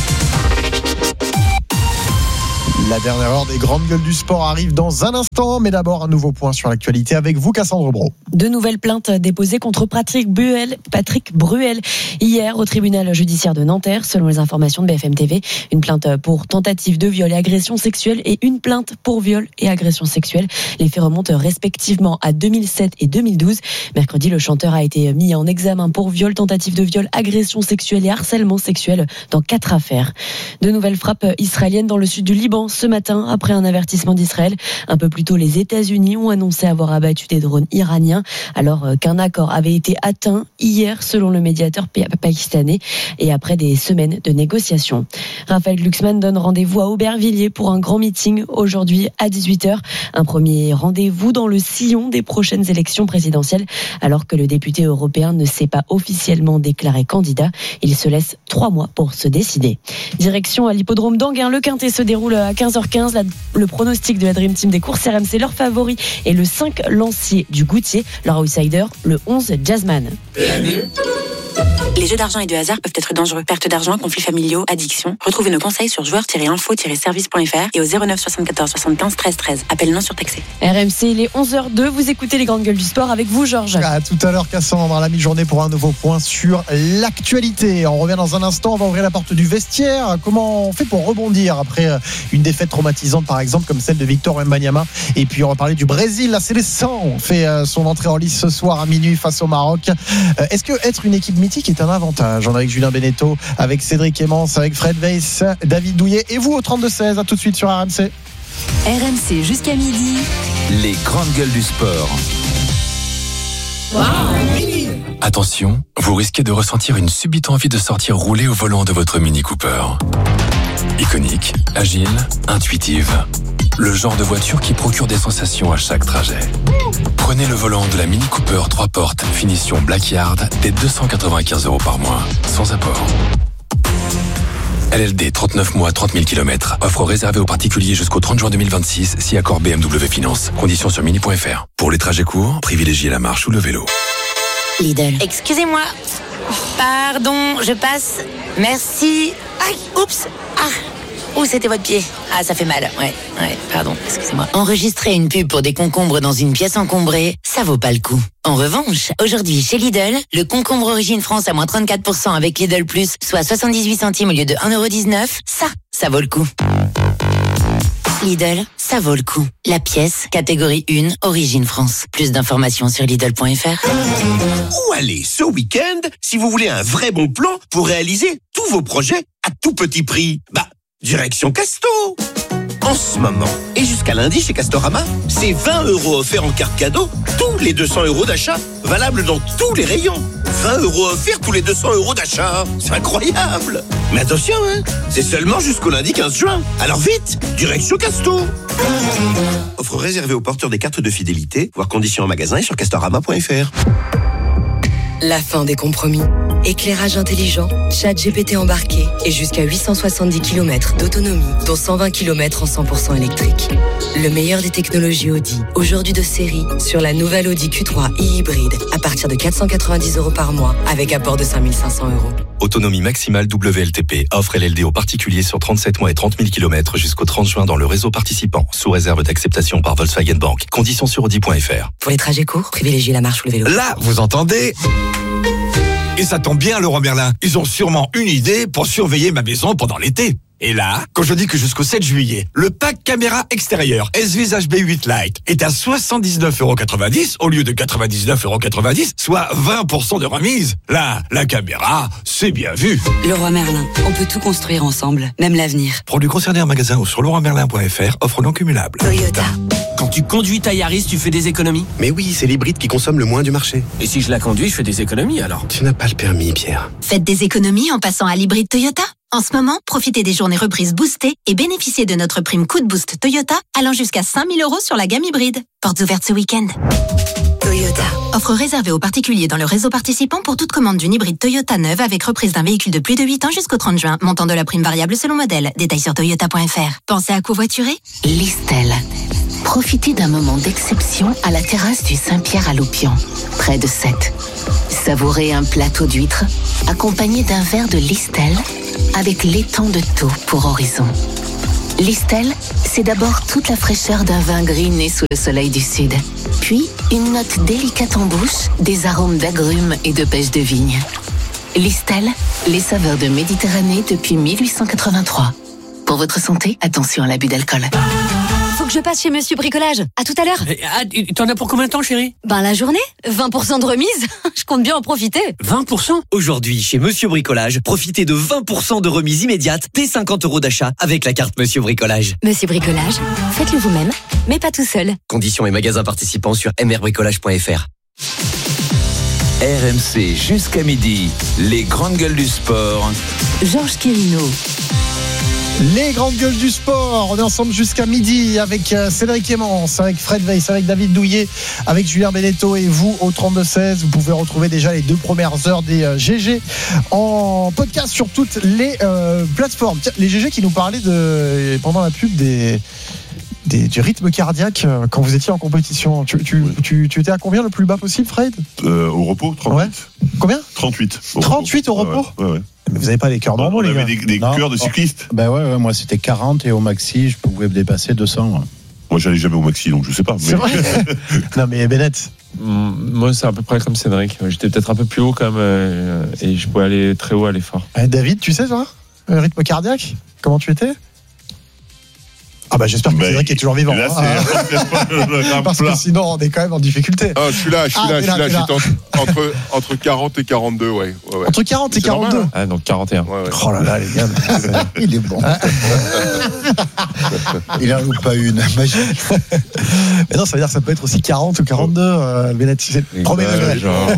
La dernière heure des grandes gueules du sport arrive dans un instant, mais d'abord un nouveau point sur l'actualité avec vous, Cassandre Brault. De nouvelles plaintes déposées contre Patrick Bruel hier au tribunal judiciaire de Nanterre, selon les informations de BFM TV. Une plainte pour tentative de viol et agression sexuelle et une plainte pour viol et agression sexuelle. Les faits remontent respectivement à 2007 et 2012. Mercredi, le chanteur a été mis en examen pour viol, tentative de viol, agression sexuelle et harcèlement sexuel dans 4 affaires. De nouvelles frappes israéliennes dans le sud du Liban ce matin, après un avertissement d'Israël. Un peu plus tôt, les États-Unis ont annoncé avoir abattu des drones iraniens, alors qu'un accord avait été atteint hier, selon le médiateur pakistanais, et après des semaines de négociations. Raphaël Glucksmann donne rendez-vous à Aubervilliers pour un grand meeting aujourd'hui à 18h. Un premier rendez-vous dans le sillon des prochaines élections présidentielles, alors que le député européen ne s'est pas officiellement déclaré candidat. Il se laisse 3 mois pour se décider. Direction à l'hippodrome d'Anguin. Le Quintet se déroule à 15h15. Le pronostic de la Dream Team des courses RMC, leur favori est le 5 Lancier du Goutier, leur outsider le 11 Jazzman. Les jeux d'argent et de hasard peuvent être dangereux. Perte d'argent, conflits familiaux, addiction. Retrouvez nos conseils sur joueurs-info-service.fr et au 09 74 75 13 13. Appel non surtaxé. RMC, il est 11h02. Vous écoutez les grandes gueules du sport avec vous, Georges. À tout à l'heure, Cassandre, à la mi-journée pour un nouveau point sur l'actualité. On revient dans un instant. On va ouvrir la porte du vestiaire. Comment on fait pour rebondir après une défaite traumatisante, par exemple, comme celle de Victor Wembanyama? Et puis, on va parler du Brésil. La Seleção fait son entrée en lice ce soir à minuit face au Maroc. Est-ce que être une équipe mythique est un avantage? On est avec Julien Beneteau, avec Cédric Emmens, avec Fred Weiss, David Douillet et vous au 32-16. À tout de suite sur RMC. RMC jusqu'à midi. Les grandes gueules du sport. Attention, vous risquez de ressentir une subite envie de sortir rouler au volant de votre Mini Cooper. Iconique, agile, intuitive. Le genre de voiture qui procure des sensations à chaque trajet. Prenez le volant de la Mini Cooper 3 portes finition Blackyard dès 295 € par mois, sans apport. LLD 39 mois 30 000 km. Offre réservée aux particuliers jusqu'au 30 juin 2026 si accord BMW Finance. Conditions sur mini.fr. Pour les trajets courts, privilégiez la marche ou le vélo. Lidl. Excusez-moi. Pardon, je passe. Merci. Aïe, oups. Où c'était votre pied? Ah, ça fait mal. Ouais, pardon, excusez-moi. Enregistrer une pub pour des concombres dans une pièce encombrée, ça vaut pas le coup. En revanche, aujourd'hui chez Lidl, le concombre Origine France à moins 34% avec Lidl Plus, soit 78 centimes au lieu de 1,19 €, ça vaut le coup. Lidl, ça vaut le coup. La pièce, catégorie 1, Origine France. Plus d'informations sur Lidl.fr. Où aller ce week-end si vous voulez un vrai bon plan pour réaliser tous vos projets à tout petit prix? Direction Casto. En ce moment, et jusqu'à lundi chez Castorama, c'est 20 € offerts en carte cadeau tous les 200 € d'achat, valable dans tous les rayons. 20 € offerts tous les 200 € d'achat. C'est incroyable. Mais attention, c'est seulement jusqu'au lundi 15 juin. Alors vite, direction Casto. Offre réservée aux porteurs des cartes de fidélité, voir conditions en magasin et sur castorama.fr. La fin des compromis. Éclairage intelligent, ChatGPT embarqué et jusqu'à 870 km d'autonomie, dont 120 km en 100% électrique. Le meilleur des technologies Audi, aujourd'hui de série, sur la nouvelle Audi Q3 e-hybride, à partir de 490 € par mois, avec apport de 5 500 €. Autonomie maximale WLTP. Offre LLD aux particuliers sur 37 mois et 30 000 km jusqu'au 30 juin dans le réseau participant, sous réserve d'acceptation par Volkswagen Bank. Conditions sur Audi.fr. Pour les trajets courts, privilégiez la marche ou le vélo. Là, vous entendez ? Et ça tombe bien, Leroy Merlin. Ils ont sûrement une idée pour surveiller ma maison pendant l'été. Et là, quand je dis que jusqu'au 7 juillet, le pack caméra extérieure S-Vis HB8 Lite est à 79,90 € au lieu de 99,90 €, soit 20% de remise. Là, la caméra, c'est bien vu. Leroy Merlin, on peut tout construire ensemble, même l'avenir. Produits concernés en magasin ou sur leroymerlin.fr, offre non cumulable. Toyota. Quand tu conduis ta Yaris, tu fais des économies? Mais oui, c'est l'hybride qui consomme le moins du marché. Et si je la conduis, je fais des économies alors? Tu n'as pas le permis, Pierre. Faites des économies en passant à l'hybride Toyota. En ce moment, profitez des journées reprises boostées et bénéficiez de notre prime coup de boost Toyota allant jusqu'à 5 000 € sur la gamme hybride. Portes ouvertes ce week-end. Toyota. Offre réservée aux particuliers dans le réseau participant pour toute commande d'une hybride Toyota neuve avec reprise d'un véhicule de plus de 8 ans jusqu'au 30 juin. Montant de la prime variable selon modèle. Détails sur toyota.fr. Pensez à covoiturer? Listel. Profitez d'un moment d'exception à la terrasse du Saint-Pierre à Loupian, près de Sète. Savourez un plateau d'huîtres accompagné d'un verre de Listel avec l'étang de Thau pour horizon. Listel, c'est d'abord toute la fraîcheur d'un vin gris né sous le soleil du sud. Puis, une note délicate en bouche, des arômes d'agrumes et de pêche de vigne. Listel, les saveurs de Méditerranée depuis 1883. Pour votre santé, attention à l'abus d'alcool. Faut que je passe chez Monsieur Bricolage. À tout à l'heure. T'en as pour combien de temps, chérie? La journée. 20% de remise. Je compte bien en profiter. 20%? Aujourd'hui, chez Monsieur Bricolage, profitez de 20% de remise immédiate dès 50 € d'achat avec la carte Monsieur Bricolage. Monsieur Bricolage, faites-le vous-même, mais pas tout seul. Conditions et magasins participants sur mrbricolage.fr. RMC jusqu'à midi, les grandes gueules du sport. Georges Quirino. Les grandes gueules du sport, on est ensemble jusqu'à midi avec Cédric Clémence, avec Fred Weiss, avec David Douillet, avec Julien Beneteau et vous au 32-16. Vous pouvez retrouver déjà les 2 premières heures des GG en podcast sur toutes les plateformes. Tiens, les GG qui nous parlaient pendant la pub du rythme cardiaque quand vous étiez en compétition. Tu étais à combien le plus bas possible, Fred? Au repos, 38. Ouais. Combien? 38. 38 au repos? Ouais. Mais vous n'avez pas les cœurs normaux, les gars. On avait des cœurs de cyclistes. Ouais, moi c'était 40 et au maxi, je pouvais dépasser 200. Ouais. Moi, j'allais jamais au maxi, donc je sais pas. Mais... C'est vrai. Non, mais Bennett. Moi, c'est à peu près comme Cédric. J'étais peut-être un peu plus haut quand même, et je pouvais aller très haut à l'effort. David, tu sais, toi, le rythme cardiaque, comment tu étais? J'espère que Cédric est toujours vivant. Là, parce que sinon, on est quand même en difficulté. Je suis là. J'étais entre 40 et 42, ouais. Entre 40 et 42. Ah, donc 41. Ouais. Oh là là, les gars. Il est bon. Il en loupe pas une. Mais non, ça veut dire que ça peut être aussi 40 ou 42. Bennett, c'est le premier degré.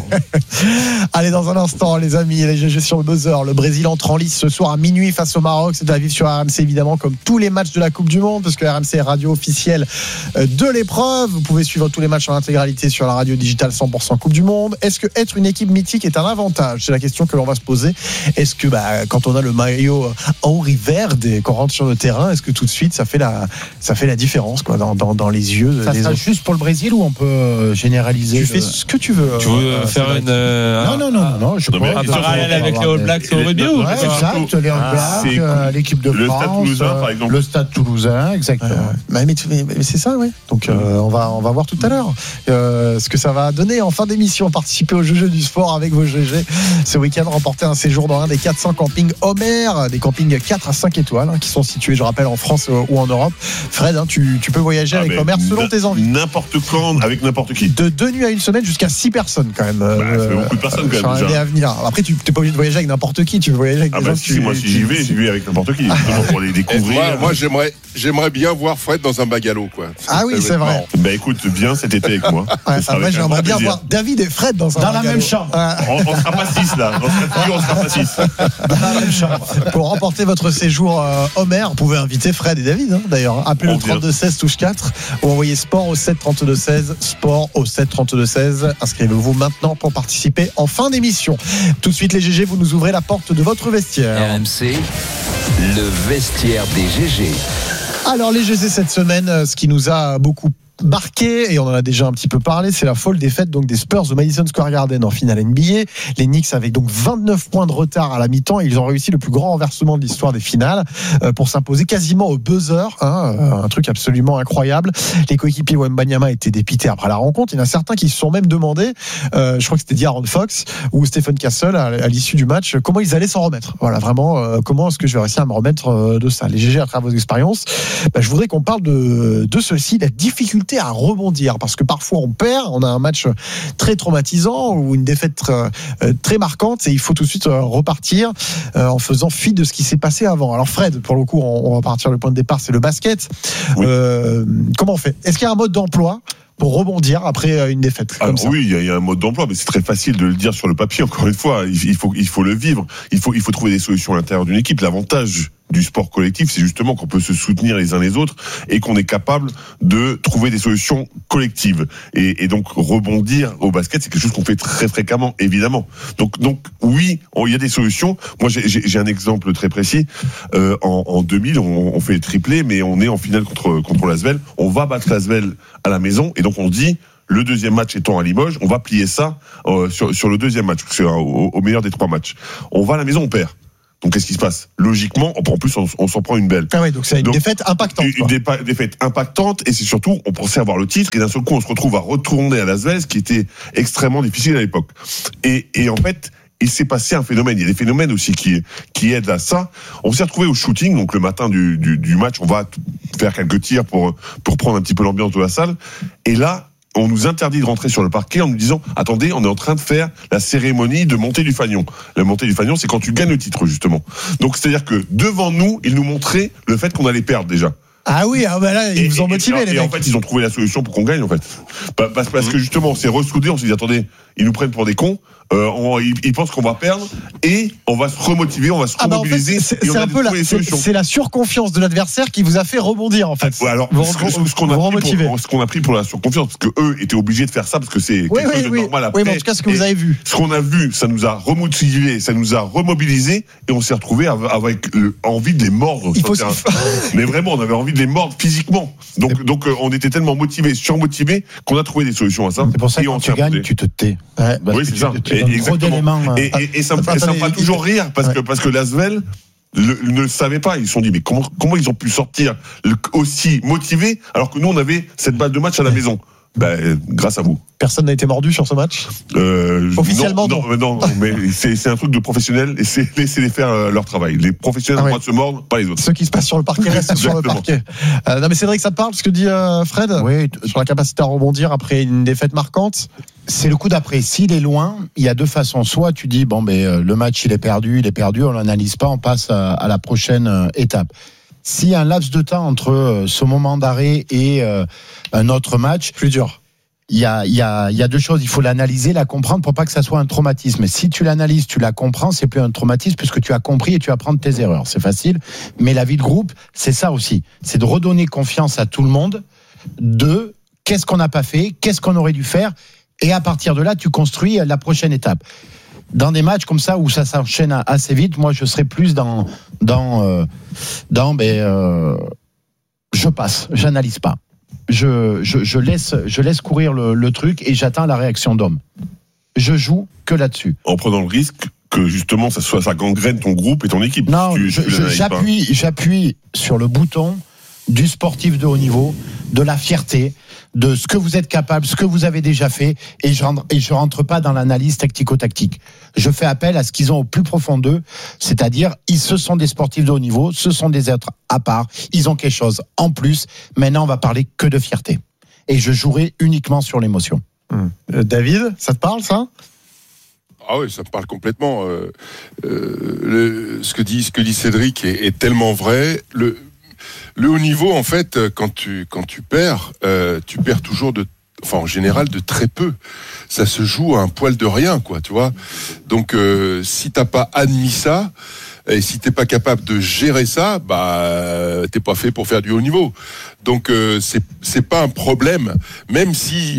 Allez, dans un instant, les amis, les GG sur le buzzer. Le Brésil entre en lice ce soir à minuit face au Maroc. C'est à vivre sur RMC, évidemment, comme tous les matchs de la Coupe du Monde, parce que RMC est radio officielle de l'épreuve. Vous pouvez suivre tous les matchs en intégralité sur la radio digitale 100% Coupe du Monde. Est-ce que être une équipe mythique est un avantage? C'est la question que l'on va se poser. Est-ce que quand on a le maillot Henri Verde et qu'on rentre sur le terrain, est-ce que tout de suite ça fait la différence quoi, dans les yeux ça des sera autres? Juste pour le Brésil ou on peut généraliser? Tu fais ce que tu veux. Tu veux faire une Non, je un parallèle avec les All Blacks au rugby ou exact, les All Blacks, l'équipe de France, Stade Toulousain, par exemple. le Stade Toulousain, exactement. Mais c'est ça, oui. Donc on va voir tout à l'heure ce que ça va donner en fin d'émission. Participer au jeu du sport avec vos GG. Ce week-end, remporter un séjour dans un des 400 campings Homer, des campings 4 à 5 étoiles qui sont situés, je rappelle, en France ou en Europe. Fred, tu peux voyager avec Homer selon tes envies. N'importe quand, avec n'importe qui. De 2 nuits à une semaine jusqu'à 6 personnes quand même. Ça fait beaucoup de personnes quand même. À venir. Après, tu n'es pas obligé de voyager avec n'importe qui. Tu veux voyager avec des gens. Moi, si j'y vais avec n'importe qui. Pour les découvrir. Moi, j'aimerais bien voir Fred dans un bungalow, quoi. Ah oui, c'est vrai. Écoute, viens cet été avec moi. Moi, j'aimerais bien voir David et Fred dans la même chambre. On sera pas 6 là. On sera pas 6. Dans la même chambre. Pour remporter votre séjour Homer, vous pouvez inviter Fred et David, d'ailleurs. Appelez le 32-16 touche 4 ou envoyez sport au 732-16. Sport au 732-16. Inscrivez-vous maintenant pour participer en fin d'émission. Tout de suite, les GG, vous nous ouvrez la porte de votre vestiaire. RMC, le vestiaire des GG. Alors les GG cette semaine, ce qui nous a beaucoup marqué, et on en a déjà un petit peu parlé, c'est la folle défaite donc des Spurs au Madison Square Garden en finale NBA. Les Knicks avaient donc 29 points de retard à la mi-temps et ils ont réussi le plus grand renversement de l'histoire des finales pour s'imposer quasiment au buzzer, un truc absolument incroyable. Les coéquipiers Wembanyama étaient dépités après la rencontre. Il y en a certains qui se sont même demandé, je crois que c'était D'Aaron Fox ou Stephen Castle à l'issue du match, comment ils allaient s'en remettre. Voilà, vraiment, comment est-ce que je vais réussir à me remettre de ça. Les GG à travers vos expériences, je voudrais qu'on parle de ceci, la difficulté difficulté à rebondir parce que parfois on perd, on a un match très traumatisant ou une défaite très marquante et il faut tout de suite repartir en faisant fi de ce qui s'est passé avant. Alors Fred, pour le coup, on va partir, le point de départ c'est le basket. Oui. Comment on fait ? Est-ce qu'il y a un mode d'emploi pour rebondir après une défaite comme ça? Oui, il y a un mode d'emploi, mais c'est très facile de le dire sur le papier. Encore une fois, il faut le vivre. Il faut trouver des solutions à l'intérieur d'une équipe. L'avantage du sport collectif, c'est justement qu'on peut se soutenir les uns les autres et qu'on est capable de trouver des solutions collectives. Et donc rebondir au basket, c'est quelque chose qu'on fait très fréquemment, évidemment. Donc oui, il y a des solutions. Moi, j'ai un exemple très précis. En 2000, on fait le triplé, mais on est en finale contre l'Asvel. On va battre l'Asvel à la maison, et donc on dit, le deuxième match étant à Limoges, on va plier ça sur le deuxième match, c'est au meilleur des 3 matchs. On va à la maison, on perd. Donc qu'est-ce qui se passe ? Logiquement, en plus on s'en prend une belle. Ah oui, donc c'est une défaite impactante. Une défaite impactante, et c'est surtout, on pensait avoir le titre, et d'un seul coup on se retrouve à retourner à l'Asvel, ce qui était extrêmement difficile à l'époque. Et en fait, il s'est passé un phénomène. Il y a des phénomènes aussi qui aident à ça. On s'est retrouvé au shooting, donc le matin du match, on va faire quelques tirs pour prendre un petit peu l'ambiance de la salle. Et là, on nous interdit de rentrer sur le parquet en nous disant « Attendez, on est en train de faire la cérémonie de montée du fanion ». La montée du fanion, c'est quand tu gagnes le titre, justement. Donc, c'est-à-dire que devant nous, ils nous montraient le fait qu'on allait perdre déjà. Ah oui, là, ils vous ont motivé, les mecs. Et en fait, ils ont trouvé la solution pour qu'on gagne, en fait. Parce que justement, on s'est ressoudés, on s'est dit, attendez, ils nous prennent pour des cons, ils pensent qu'on va perdre, et on va se remotiver, on va se remobiliser, en fait, et on c'est a un peu trouvé les solutions. C'est la surconfiance de l'adversaire qui vous a fait rebondir, en fait. Alors, ce qu'on a pris pour la surconfiance, parce que eux étaient obligés de faire ça, parce que c'est quelque chose de normal après. Oui, mais en tout cas, ce que vous avez vu. Ce qu'on a vu, ça nous a remotivé, ça nous a remobilisé, et on s'est retrouvé avec envie de les mordre. Mais vraiment, on avait envie de les mordre physiquement. Donc on était tellement motivés, surmotivés, qu'on a trouvé des solutions à ça. C'est pour ça que quand tu gagnes, tu te tais. Oui, c'est ça. Et ça me fera toujours rire, parce que l'Asvel ne le savait pas. Ils se sont dit, mais comment ils ont pu sortir aussi motivés, alors que nous, on avait cette balle de match à la maison? Grâce à vous. Personne n'a été mordu sur ce match Officiellement, non, mais c'est un truc de professionnel, et c'est laisser-les faire leur travail. Les professionnels ont le droit de se mordre, pas les autres. Ce qui se passe sur le parquet reste sur le parquet. Non, mais Cédric, ça te parle ce que dit Fred sur la capacité à rebondir après une défaite marquante? C'est le coup d'après. S'il est loin, il y a 2 façons. Soit tu dis, le match il est perdu, on l'analyse pas, on passe à la prochaine étape. S'il y a un laps de temps entre ce moment d'arrêt et un autre match, plus dur. Il y a 2 choses. Il faut l'analyser, la comprendre pour pas que ça soit un traumatisme. Si tu l'analyses, tu la comprends, c'est plus un traumatisme puisque tu as compris et tu vas prendre tes erreurs. C'est facile. Mais la vie de groupe, c'est ça aussi. C'est de redonner confiance à tout le monde. Qu'est-ce qu'on n'a pas fait, qu'est-ce qu'on aurait dû faire, et à partir de là, tu construis la prochaine étape. Dans des matchs comme ça où ça s'enchaîne assez vite, moi je serais plus dans je passe, j'analyse pas. Je laisse courir le truc et j'attends la réaction d'homme. Je joue que là-dessus. En prenant le risque que justement ça gangrène ton groupe et ton équipe. Non, j'appuie sur le bouton du sportif de haut niveau, de la fierté, de ce que vous êtes capable, ce que vous avez déjà fait, et je rentre pas dans l'analyse tactico-tactique. Je fais appel à ce qu'ils ont au plus profond d'eux, c'est-à-dire, ce sont des sportifs de haut niveau, ce sont des êtres à part, ils ont quelque chose en plus. Maintenant, on va parler que de fierté. Et je jouerai uniquement sur l'émotion. David, ça te parle, ça ? Ah oui, ça me parle complètement. Ce que dit Cédric est tellement vrai. Le haut niveau, en fait, quand tu perds, tu perds toujours en général de très peu. Ça se joue à un poil de rien, quoi, tu vois. Donc, si t'as pas admis ça, et si t'es pas capable de gérer ça, t'es pas fait pour faire du haut niveau. Donc, c'est pas un problème. Même si,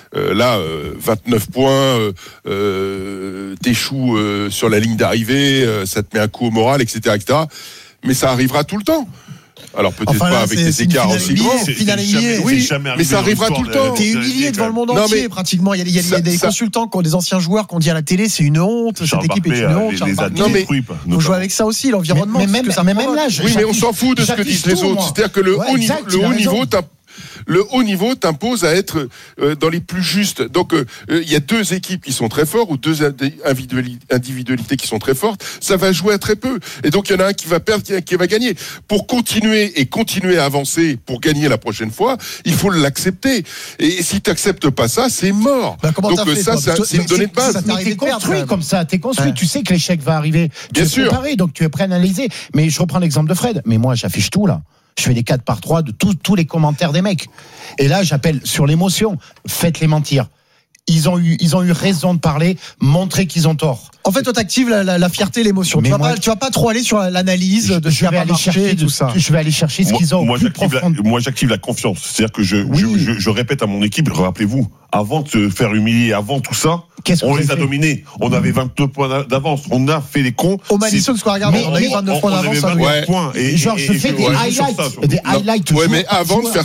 29 points, t'échoues sur la ligne d'arrivée, ça te met un coup au moral, etc., etc. Mais ça arrivera tout le temps. Alors peut-être pas avec des écarts aussi grands. Oui, mais ça arrivera tout le temps. T'es humilié devant le monde entier, pratiquement. Il y a des consultants, des anciens joueurs qui ont dit à la télé, c'est une honte, cette équipe est une honte. Non mais faut jouer avec ça aussi, l'environnement. Mais même là, oui, mais on s'en fout de ce que disent les autres. C'est-à-dire que le haut niveau, le haut niveau t'impose à être dans les plus justes. Donc il y a deux équipes qui sont très fortes ou deux individualités qui sont très fortes. Ça va jouer à très peu. Et donc il y en a un qui va perdre, qui va gagner. Pour continuer à avancer, pour gagner la prochaine fois, il faut l'accepter. Et si tu n'acceptes pas ça, c'est mort. Donc ça, c'est une donnée de base. Mais t'es construit comme ça, t'es construit. Tu sais que l'échec va arriver. Bien sûr. Préparé, donc tu es prêt à analyser. Mais je reprends l'exemple de Fred. Mais moi, j'affiche tout là. Je fais des 4x3 de tous les commentaires des mecs. Et là, j'appelle sur l'émotion. Faites-les mentir. Ils ont eu raison de parler, montrer qu'ils ont tort. En fait, toi, t'actives la fierté, l'émotion. Tu vas pas trop aller sur l'analyse de ce qui va marcher et tout ça. Je vais aller chercher ce qu'ils ont. Moi, j'active la confiance. C'est-à-dire que je répète à mon équipe, rappelez-vous, avant de se faire humilier, avant tout ça, on les a dominés. On avait 22 points d'avance. On a fait les cons. Au Madison Square Garden, on a eu 29 points d'avance. Genre, je fais des highlights. Ouais, mais avant de faire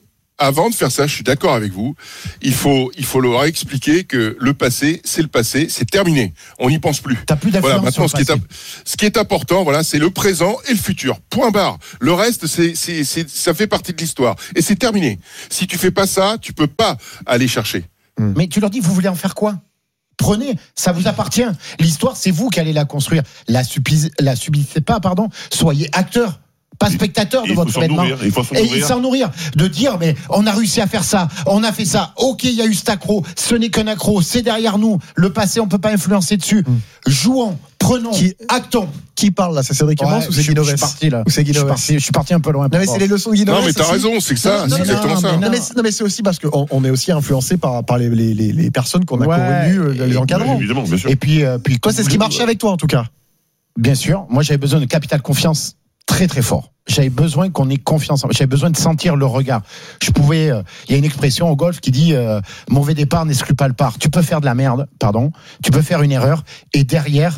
ça, je suis d'accord avec vous. Il faut leur expliquer que le passé, c'est terminé. On n'y pense plus. T'as plus d'influence. Voilà, maintenant, ce qui est important, voilà, c'est le présent et le futur. Point barre. Le reste, ça fait partie de l'histoire. Et c'est terminé. Si tu fais pas ça, tu peux pas aller chercher. Mais tu leur dis, vous voulez en faire quoi? Prenez, ça vous appartient. L'histoire, c'est vous qui allez la construire. La subissez pas, pardon. Soyez acteurs. Pas spectateur de votre événement. Et s'en nourrir. De dire, mais on a réussi à faire ça, on a fait ça. Ok, il y a eu cet accro, ce n'est qu'un accro, c'est derrière nous. Le passé, on peut pas influencer dessus. Jouons, prenons, actons. Qui parle là? C'est Cédric Amos ou c'est Guy Novès? Je suis parti là. Je suis parti un peu loin. Non, mais c'est les leçons de Guy Novès. Non, mais t'as raison, c'est que ça, c'est exactement ça. Non, mais c'est aussi parce qu'on est aussi influencé par les personnes qu'on a connues, les encadrants. Évidemment, bien sûr. Et puis toi, c'est ce qui marchait avec toi en tout cas. Bien sûr. Moi, j'avais besoin de capital confiance très très fort. J'avais besoin qu'on ait confiance. J'avais besoin de sentir le regard. Il y a une expression au golf qui dit mauvais départ n'exclut pas le part. Tu peux faire de la merde, tu peux faire une erreur et derrière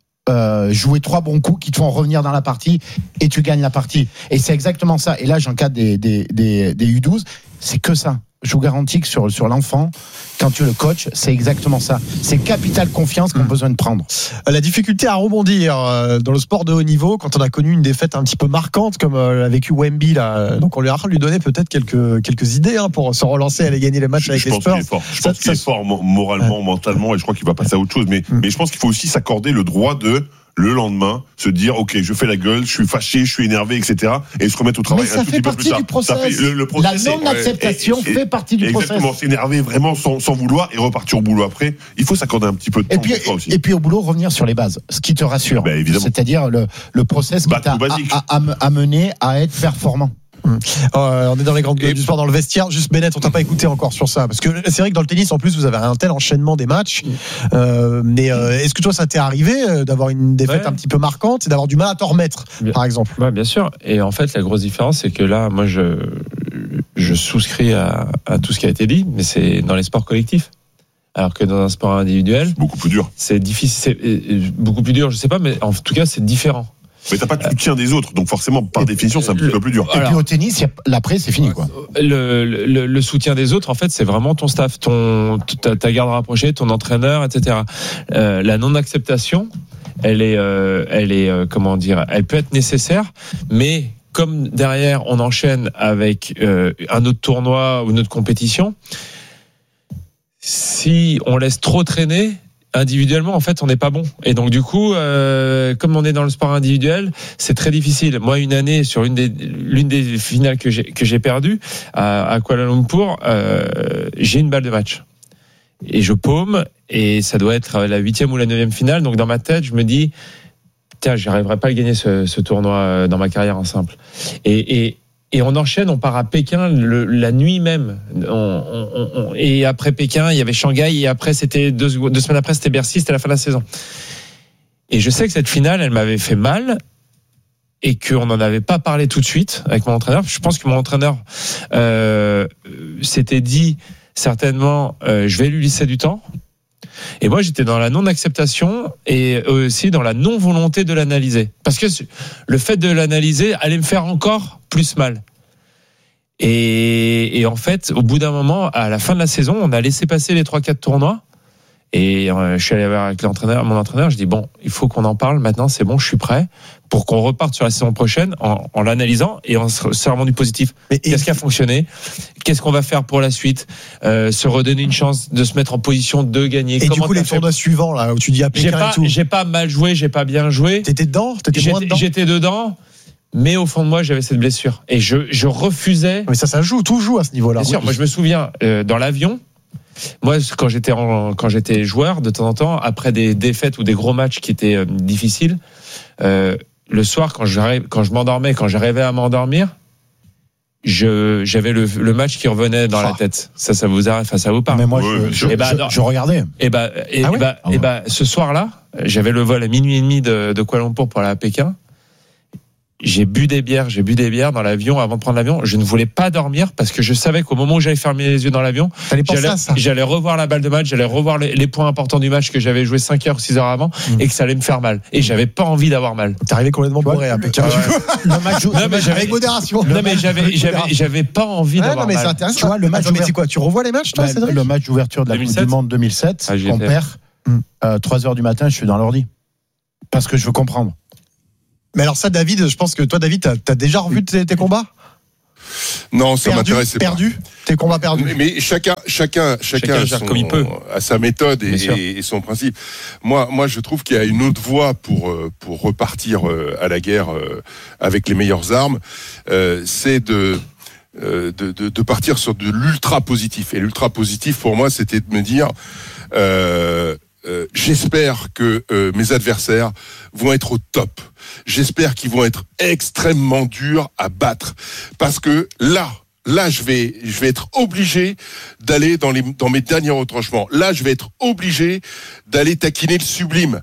jouer 3 bons coups qui te font revenir dans la partie et tu gagnes la partie. Et c'est exactement ça. Et là, j'encadre des U12. C'est que ça. Je vous garantis que sur l'enfant, quand tu le coaches, c'est exactement ça. C'est capital confiance qu'on a besoin de prendre. La difficulté à rebondir dans le sport de haut niveau, quand on a connu une défaite un petit peu marquante comme l'a vécu Wemby là, donc on lui a donné peut-être quelques idées pour se relancer, aller gagner les matchs avec les Spurs. Je pense qu'il est fort moralement, mentalement, et je crois qu'il va passer à autre chose. Mais je pense qu'il faut aussi s'accorder le droit de le lendemain se dire ok, je fais la gueule, je suis fâché, je suis énervé, etc. et se remettre au travail. Mais ça fait partie du process. La non-acceptation fait partie du process. Exactement, s'énerver vraiment sans vouloir et repartir au boulot après. Il faut s'accorder un petit peu de temps pour ça aussi. Et puis au boulot, revenir sur les bases, ce qui te rassure. C'est-à-dire le process qui t'a amené à être performant. On est dans les grandes gueules du sport, dans le vestiaire. Juste Bennett, on t'a pas écouté encore sur ça, parce que c'est vrai que dans le tennis en plus vous avez un tel enchaînement des matchs, mais est-ce que toi ça t'est arrivé d'avoir une défaite un petit peu marquante et d'avoir du mal à t'en remettre, par exemple? Ouais, bien sûr. Et en fait la grosse différence c'est que là moi je souscris à tout ce qui a été dit, mais c'est dans les sports collectifs. Alors que dans un sport individuel, c'est beaucoup plus dur. C'est difficile, c'est beaucoup plus dur, je sais pas, mais en tout cas c'est différent. Mais t'as pas de soutien des autres, donc forcément, par définition, c'est un petit peu plus dur. Et puis au tennis, l'après, c'est fini, quoi. Le soutien des autres, en fait, c'est vraiment ton staff, ta garde rapprochée, ton entraîneur, etc. La non-acceptation, elle est, comment dire, elle peut être nécessaire, mais comme derrière, on enchaîne avec un autre tournoi ou une autre compétition, si on laisse trop traîner, individuellement, en fait, on n'est pas bon. Et donc, du coup, comme on est dans le sport individuel, c'est très difficile. Moi, une année, sur l'une des finales que j'ai perdues à Kuala Lumpur, j'ai une balle de match. Et je paume, et ça doit être la 8e ou la 9e finale. Donc, dans ma tête, je me dis, tiens, j'arriverai pas à gagner ce tournoi dans ma carrière en simple. Et on enchaîne, on part à Pékin la nuit même. Et après Pékin, il y avait Shanghai, et après, c'était deux semaines après, c'était Bercy, c'était la fin de la saison. Et je sais que cette finale, elle m'avait fait mal, et qu'on n'en avait pas parlé tout de suite avec mon entraîneur. Je pense que mon entraîneur s'était dit, certainement, je vais lui laisser du temps. Et moi, j'étais dans la non-acceptation et aussi dans la non-volonté de l'analyser. Parce que le fait de l'analyser allait me faire encore plus mal. Et en fait, au bout d'un moment, à la fin de la saison, on a laissé passer les 3-4 tournois. Et je suis allé avec mon entraîneur, je dis bon, il faut qu'on en parle maintenant, c'est bon, je suis prêt pour qu'on reparte sur la saison prochaine en l'analysant et en se rendant du positif. Qu'est-ce qui a fonctionné ? Qu'est-ce qu'on va faire pour la suite ? Se redonner une chance de se mettre en position de gagner. Et du coup, les tournois suivants, là, où tu dis à Pékin et tout. J'ai pas mal joué, j'ai pas bien joué. T'étais dedans ? Moins dedans ? J'étais dedans. Mais au fond de moi, j'avais cette blessure. Et je refusais. Mais ça joue, tout joue à ce niveau-là. Bien sûr, moi je me souviens, dans l'avion, moi, quand j'étais joueur, de temps en temps, après des défaites ou des gros matchs qui étaient difficiles, le soir, quand je m'endormais, quand j'arrivais à m'endormir, j'avais le match qui revenait dans la tête. Ça vous arrive, ça vous parle. Mais moi, je regardais. Ce soir-là, j'avais le vol à 00h30 de Kuala Lumpur pour aller à Pékin. J'ai bu des bières dans l'avion avant de prendre l'avion. Je ne voulais pas dormir parce que je savais qu'au moment où j'allais fermer les yeux dans l'avion, j'allais revoir la balle de match, j'allais revoir les points importants du match que j'avais joué 5 heures ou 6 heures avant et que ça allait me faire mal. Et j'avais pas envie d'avoir mal. T'es arrivé complètement bourré à Pékin. Avec modération. Non, mais j'avais pas envie d'avoir mal. C'est intéressant. Tu vois, le match, mais c'est quoi? Tu revois les matchs, toi, Cédric? Le match d'ouverture de la Coupe du Monde 2007, on perd 3h du matin, je suis dans l'ordi. Parce que je veux comprendre. Mais alors ça, David, je pense que toi, David, t'as déjà revu tes combats ? Non, ça m'intéressait pas. Perdu ? Tes combats perdus. Mais chacun comme il peut. A sa méthode et son principe. Moi, je trouve qu'il y a une autre voie pour repartir à la guerre avec les meilleures armes. C'est de partir sur de l'ultra positif. Et l'ultra positif, pour moi, c'était de me dire... j'espère que mes adversaires vont être au top. J'espère qu'ils vont être extrêmement durs à battre. Parce que là, je vais être obligé d'aller dans mes derniers retranchements. Là, je vais être obligé d'aller taquiner le sublime.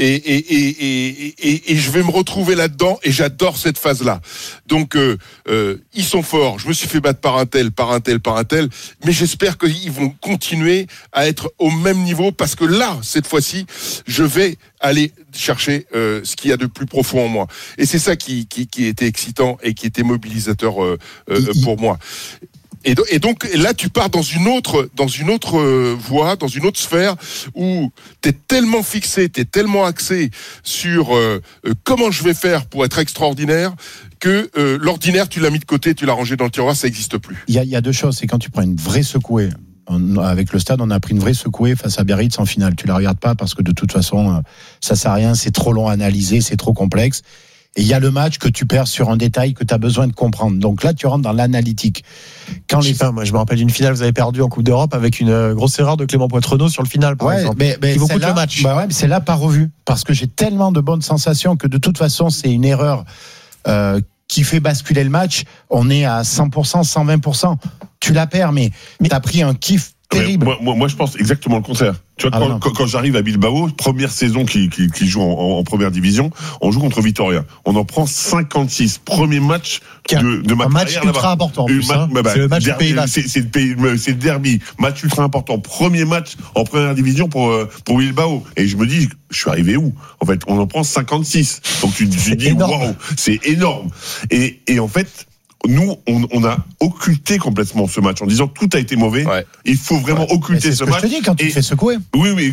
Et je vais me retrouver là-dedans et j'adore cette phase-là. Donc, ils sont forts. Je me suis fait battre par un tel. Mais j'espère qu'ils vont continuer à être au même niveau parce que là, cette fois-ci, je vais aller chercher ce qu'il y a de plus profond en moi. Et c'est ça qui était excitant et qui était mobilisateur pour moi. Et donc là, tu pars dans une autre voie, dans une autre sphère où t'es tellement fixé, t'es tellement axé sur comment je vais faire pour être extraordinaire que l'ordinaire, tu l'as mis de côté, tu l'as rangé dans le tiroir, ça n'existe plus. Il y a deux choses, c'est quand tu prends une vraie secouée. Avec le Stade, on a pris une vraie secouée face à Biarritz en finale. Tu la regardes pas parce que de toute façon, ça sert à rien, c'est trop long à analyser, c'est trop complexe. Et il y a le match que tu perds sur un détail que tu as besoin de comprendre. Donc là, tu rentres dans l'analytique. Moi, je me rappelle d'une finale, vous avez perdu en Coupe d'Europe avec une grosse erreur de Clément Poitrenaud sur le final, par exemple. Qui vous coûte le match. Mais c'est là pas revu. Parce que j'ai tellement de bonnes sensations que de toute façon, c'est une erreur qui fait basculer le match. On est à 100%, 120%. Tu la perds, mais t'as pris un kiff terrible. Moi, je pense exactement le contraire. Tu vois, quand j'arrive à Bilbao, première saison qui joue en première division, on joue contre Vitoria. On en prend 56. Premier match de ma carrière. Un match ultra important. C'est le match du Pays Basque. C'est le derby. Match ultra important. Premier match en première division pour Bilbao. Et je me dis, je suis arrivé où? En fait, on en prend 56. Donc tu dis, waouh, c'est énorme. Et en fait, nous, on a occulté complètement ce match en disant tout a été mauvais. Ouais. Il faut vraiment occulter ce match. Je te dis quand tu te fais secouer. Oui, mais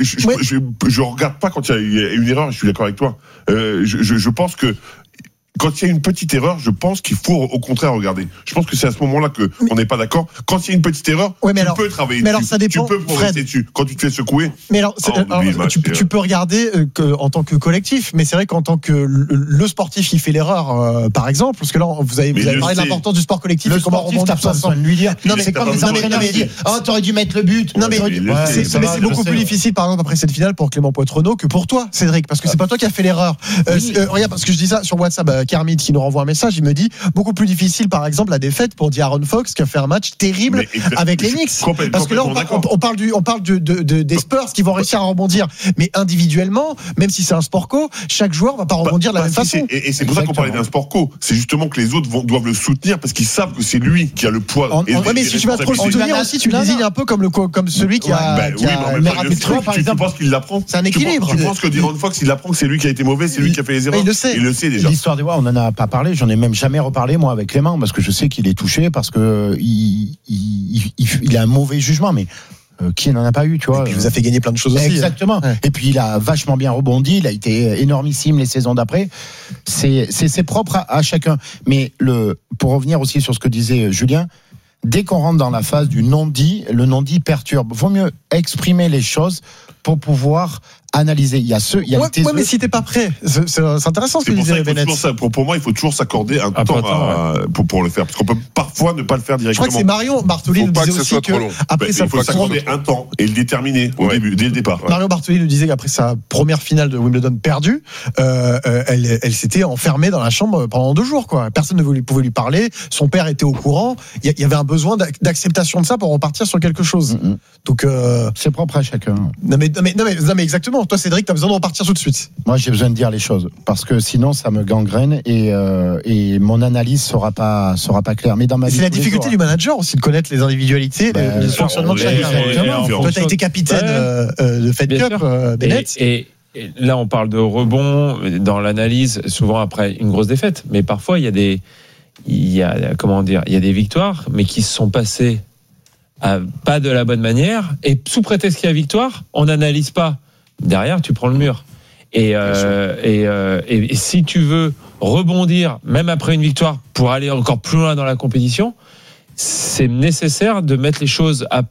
je regarde pas quand il y a une erreur. Je suis d'accord avec toi. Je pense que quand il y a une petite erreur, je pense qu'il faut au contraire regarder. Je pense que c'est à ce moment-là qu'on n'est pas d'accord. Quand il y a une petite erreur, tu peux travailler dessus. Alors ça dépend, tu peux progresser dessus. Quand tu te fais secouer. Mais alors, tu peux regarder en tant que collectif, mais c'est vrai qu'en tant que le sportif, il fait l'erreur, par exemple, parce que là, vous avez parlé de l'importance du sport collectif. Le sportif, t'as pas besoin de lui dire. Non, mais c'est comme les entraîneurs qui disent, t'aurais dû mettre le but. Non, mais c'est beaucoup plus difficile, par exemple, après cette finale pour Clément Poitrenaud que pour toi, Cédric, parce que c'est pas toi qui as fait l'erreur. Regarde, parce que je dis ça sur WhatsApp, Kermit qui nous renvoie un message, il me dit beaucoup plus difficile par exemple la défaite pour D'Aaron Fox qui a fait un match terrible avec les Knicks, parce que là on parle des Spurs qui vont réussir à rebondir, mais individuellement, même si c'est un sport co, chaque joueur va pas rebondir de la même façon. Et c'est pour ça qu'on parlait d'un sport co, c'est justement que les autres doivent le soutenir parce qu'ils savent que c'est lui qui a le poids. Mais si tu vas trop le soutenir aussi, tu le désignes un peu comme celui qui a tu penses qu'il l'apprend? C'est un équilibre. Tu penses que D'Aaron Fox il apprend que c'est lui qui a été mauvais, c'est lui qui a fait les erreurs? Il le sait déjà. L'histoire des on en a pas parlé, j'en ai même jamais reparlé moi avec Clément parce que je sais qu'il est touché parce que il a un mauvais jugement, mais Qui n'en a pas eu, tu vois. Et puis, il vous a fait gagner plein de choses aussi. Exactement. Ouais. Et puis, il a vachement bien rebondi. Il a été énormissime les saisons d'après. C'est propre à chacun. Mais pour revenir aussi sur ce que disait Julien, dès qu'on rentre dans la phase du non-dit, le non-dit perturbe. Vaut mieux exprimer les choses pour pouvoir analyser. Il y a le taiseux. Ouais, mais si t'es pas prêt, c'est intéressant ce que disait Bennett. Pour moi, il faut toujours s'accorder un temps pour le faire, parce qu'on peut parfois ne pas le faire directement. Je crois que c'est Marion Bartoli nous disait aussi que après il faut s'accorder un temps et le déterminer au début, dès le départ. Marion Bartoli nous disait qu'après sa première finale de Wimbledon perdue, elle s'était enfermée dans la chambre pendant 2 jours, quoi. Personne ne pouvait lui parler. Son père était au courant. Il y avait un besoin d'acceptation de ça pour repartir sur quelque chose. Donc c'est propre à chacun. Non mais exactement. Toi, Cédric, t'as besoin de repartir tout de suite. Moi, j'ai besoin de dire les choses parce que sinon, ça me gangrène et mon analyse sera pas claire. Mais dans ma vie, c'est la difficulté du manager aussi de connaître les individualités, le fonctionnement de chacun. Toi, t'as été capitaine de Fed Cup, Bennett. Et là, on parle de rebond dans l'analyse, souvent après une grosse défaite. Mais parfois, il y a des victoires, mais qui se sont passées pas de la bonne manière. Et sous prétexte qu'il y a victoire, on n'analyse pas. Derrière, tu prends le mur. Et si tu veux rebondir, même après une victoire, pour aller encore plus loin dans la compétition, c'est nécessaire de mettre les choses à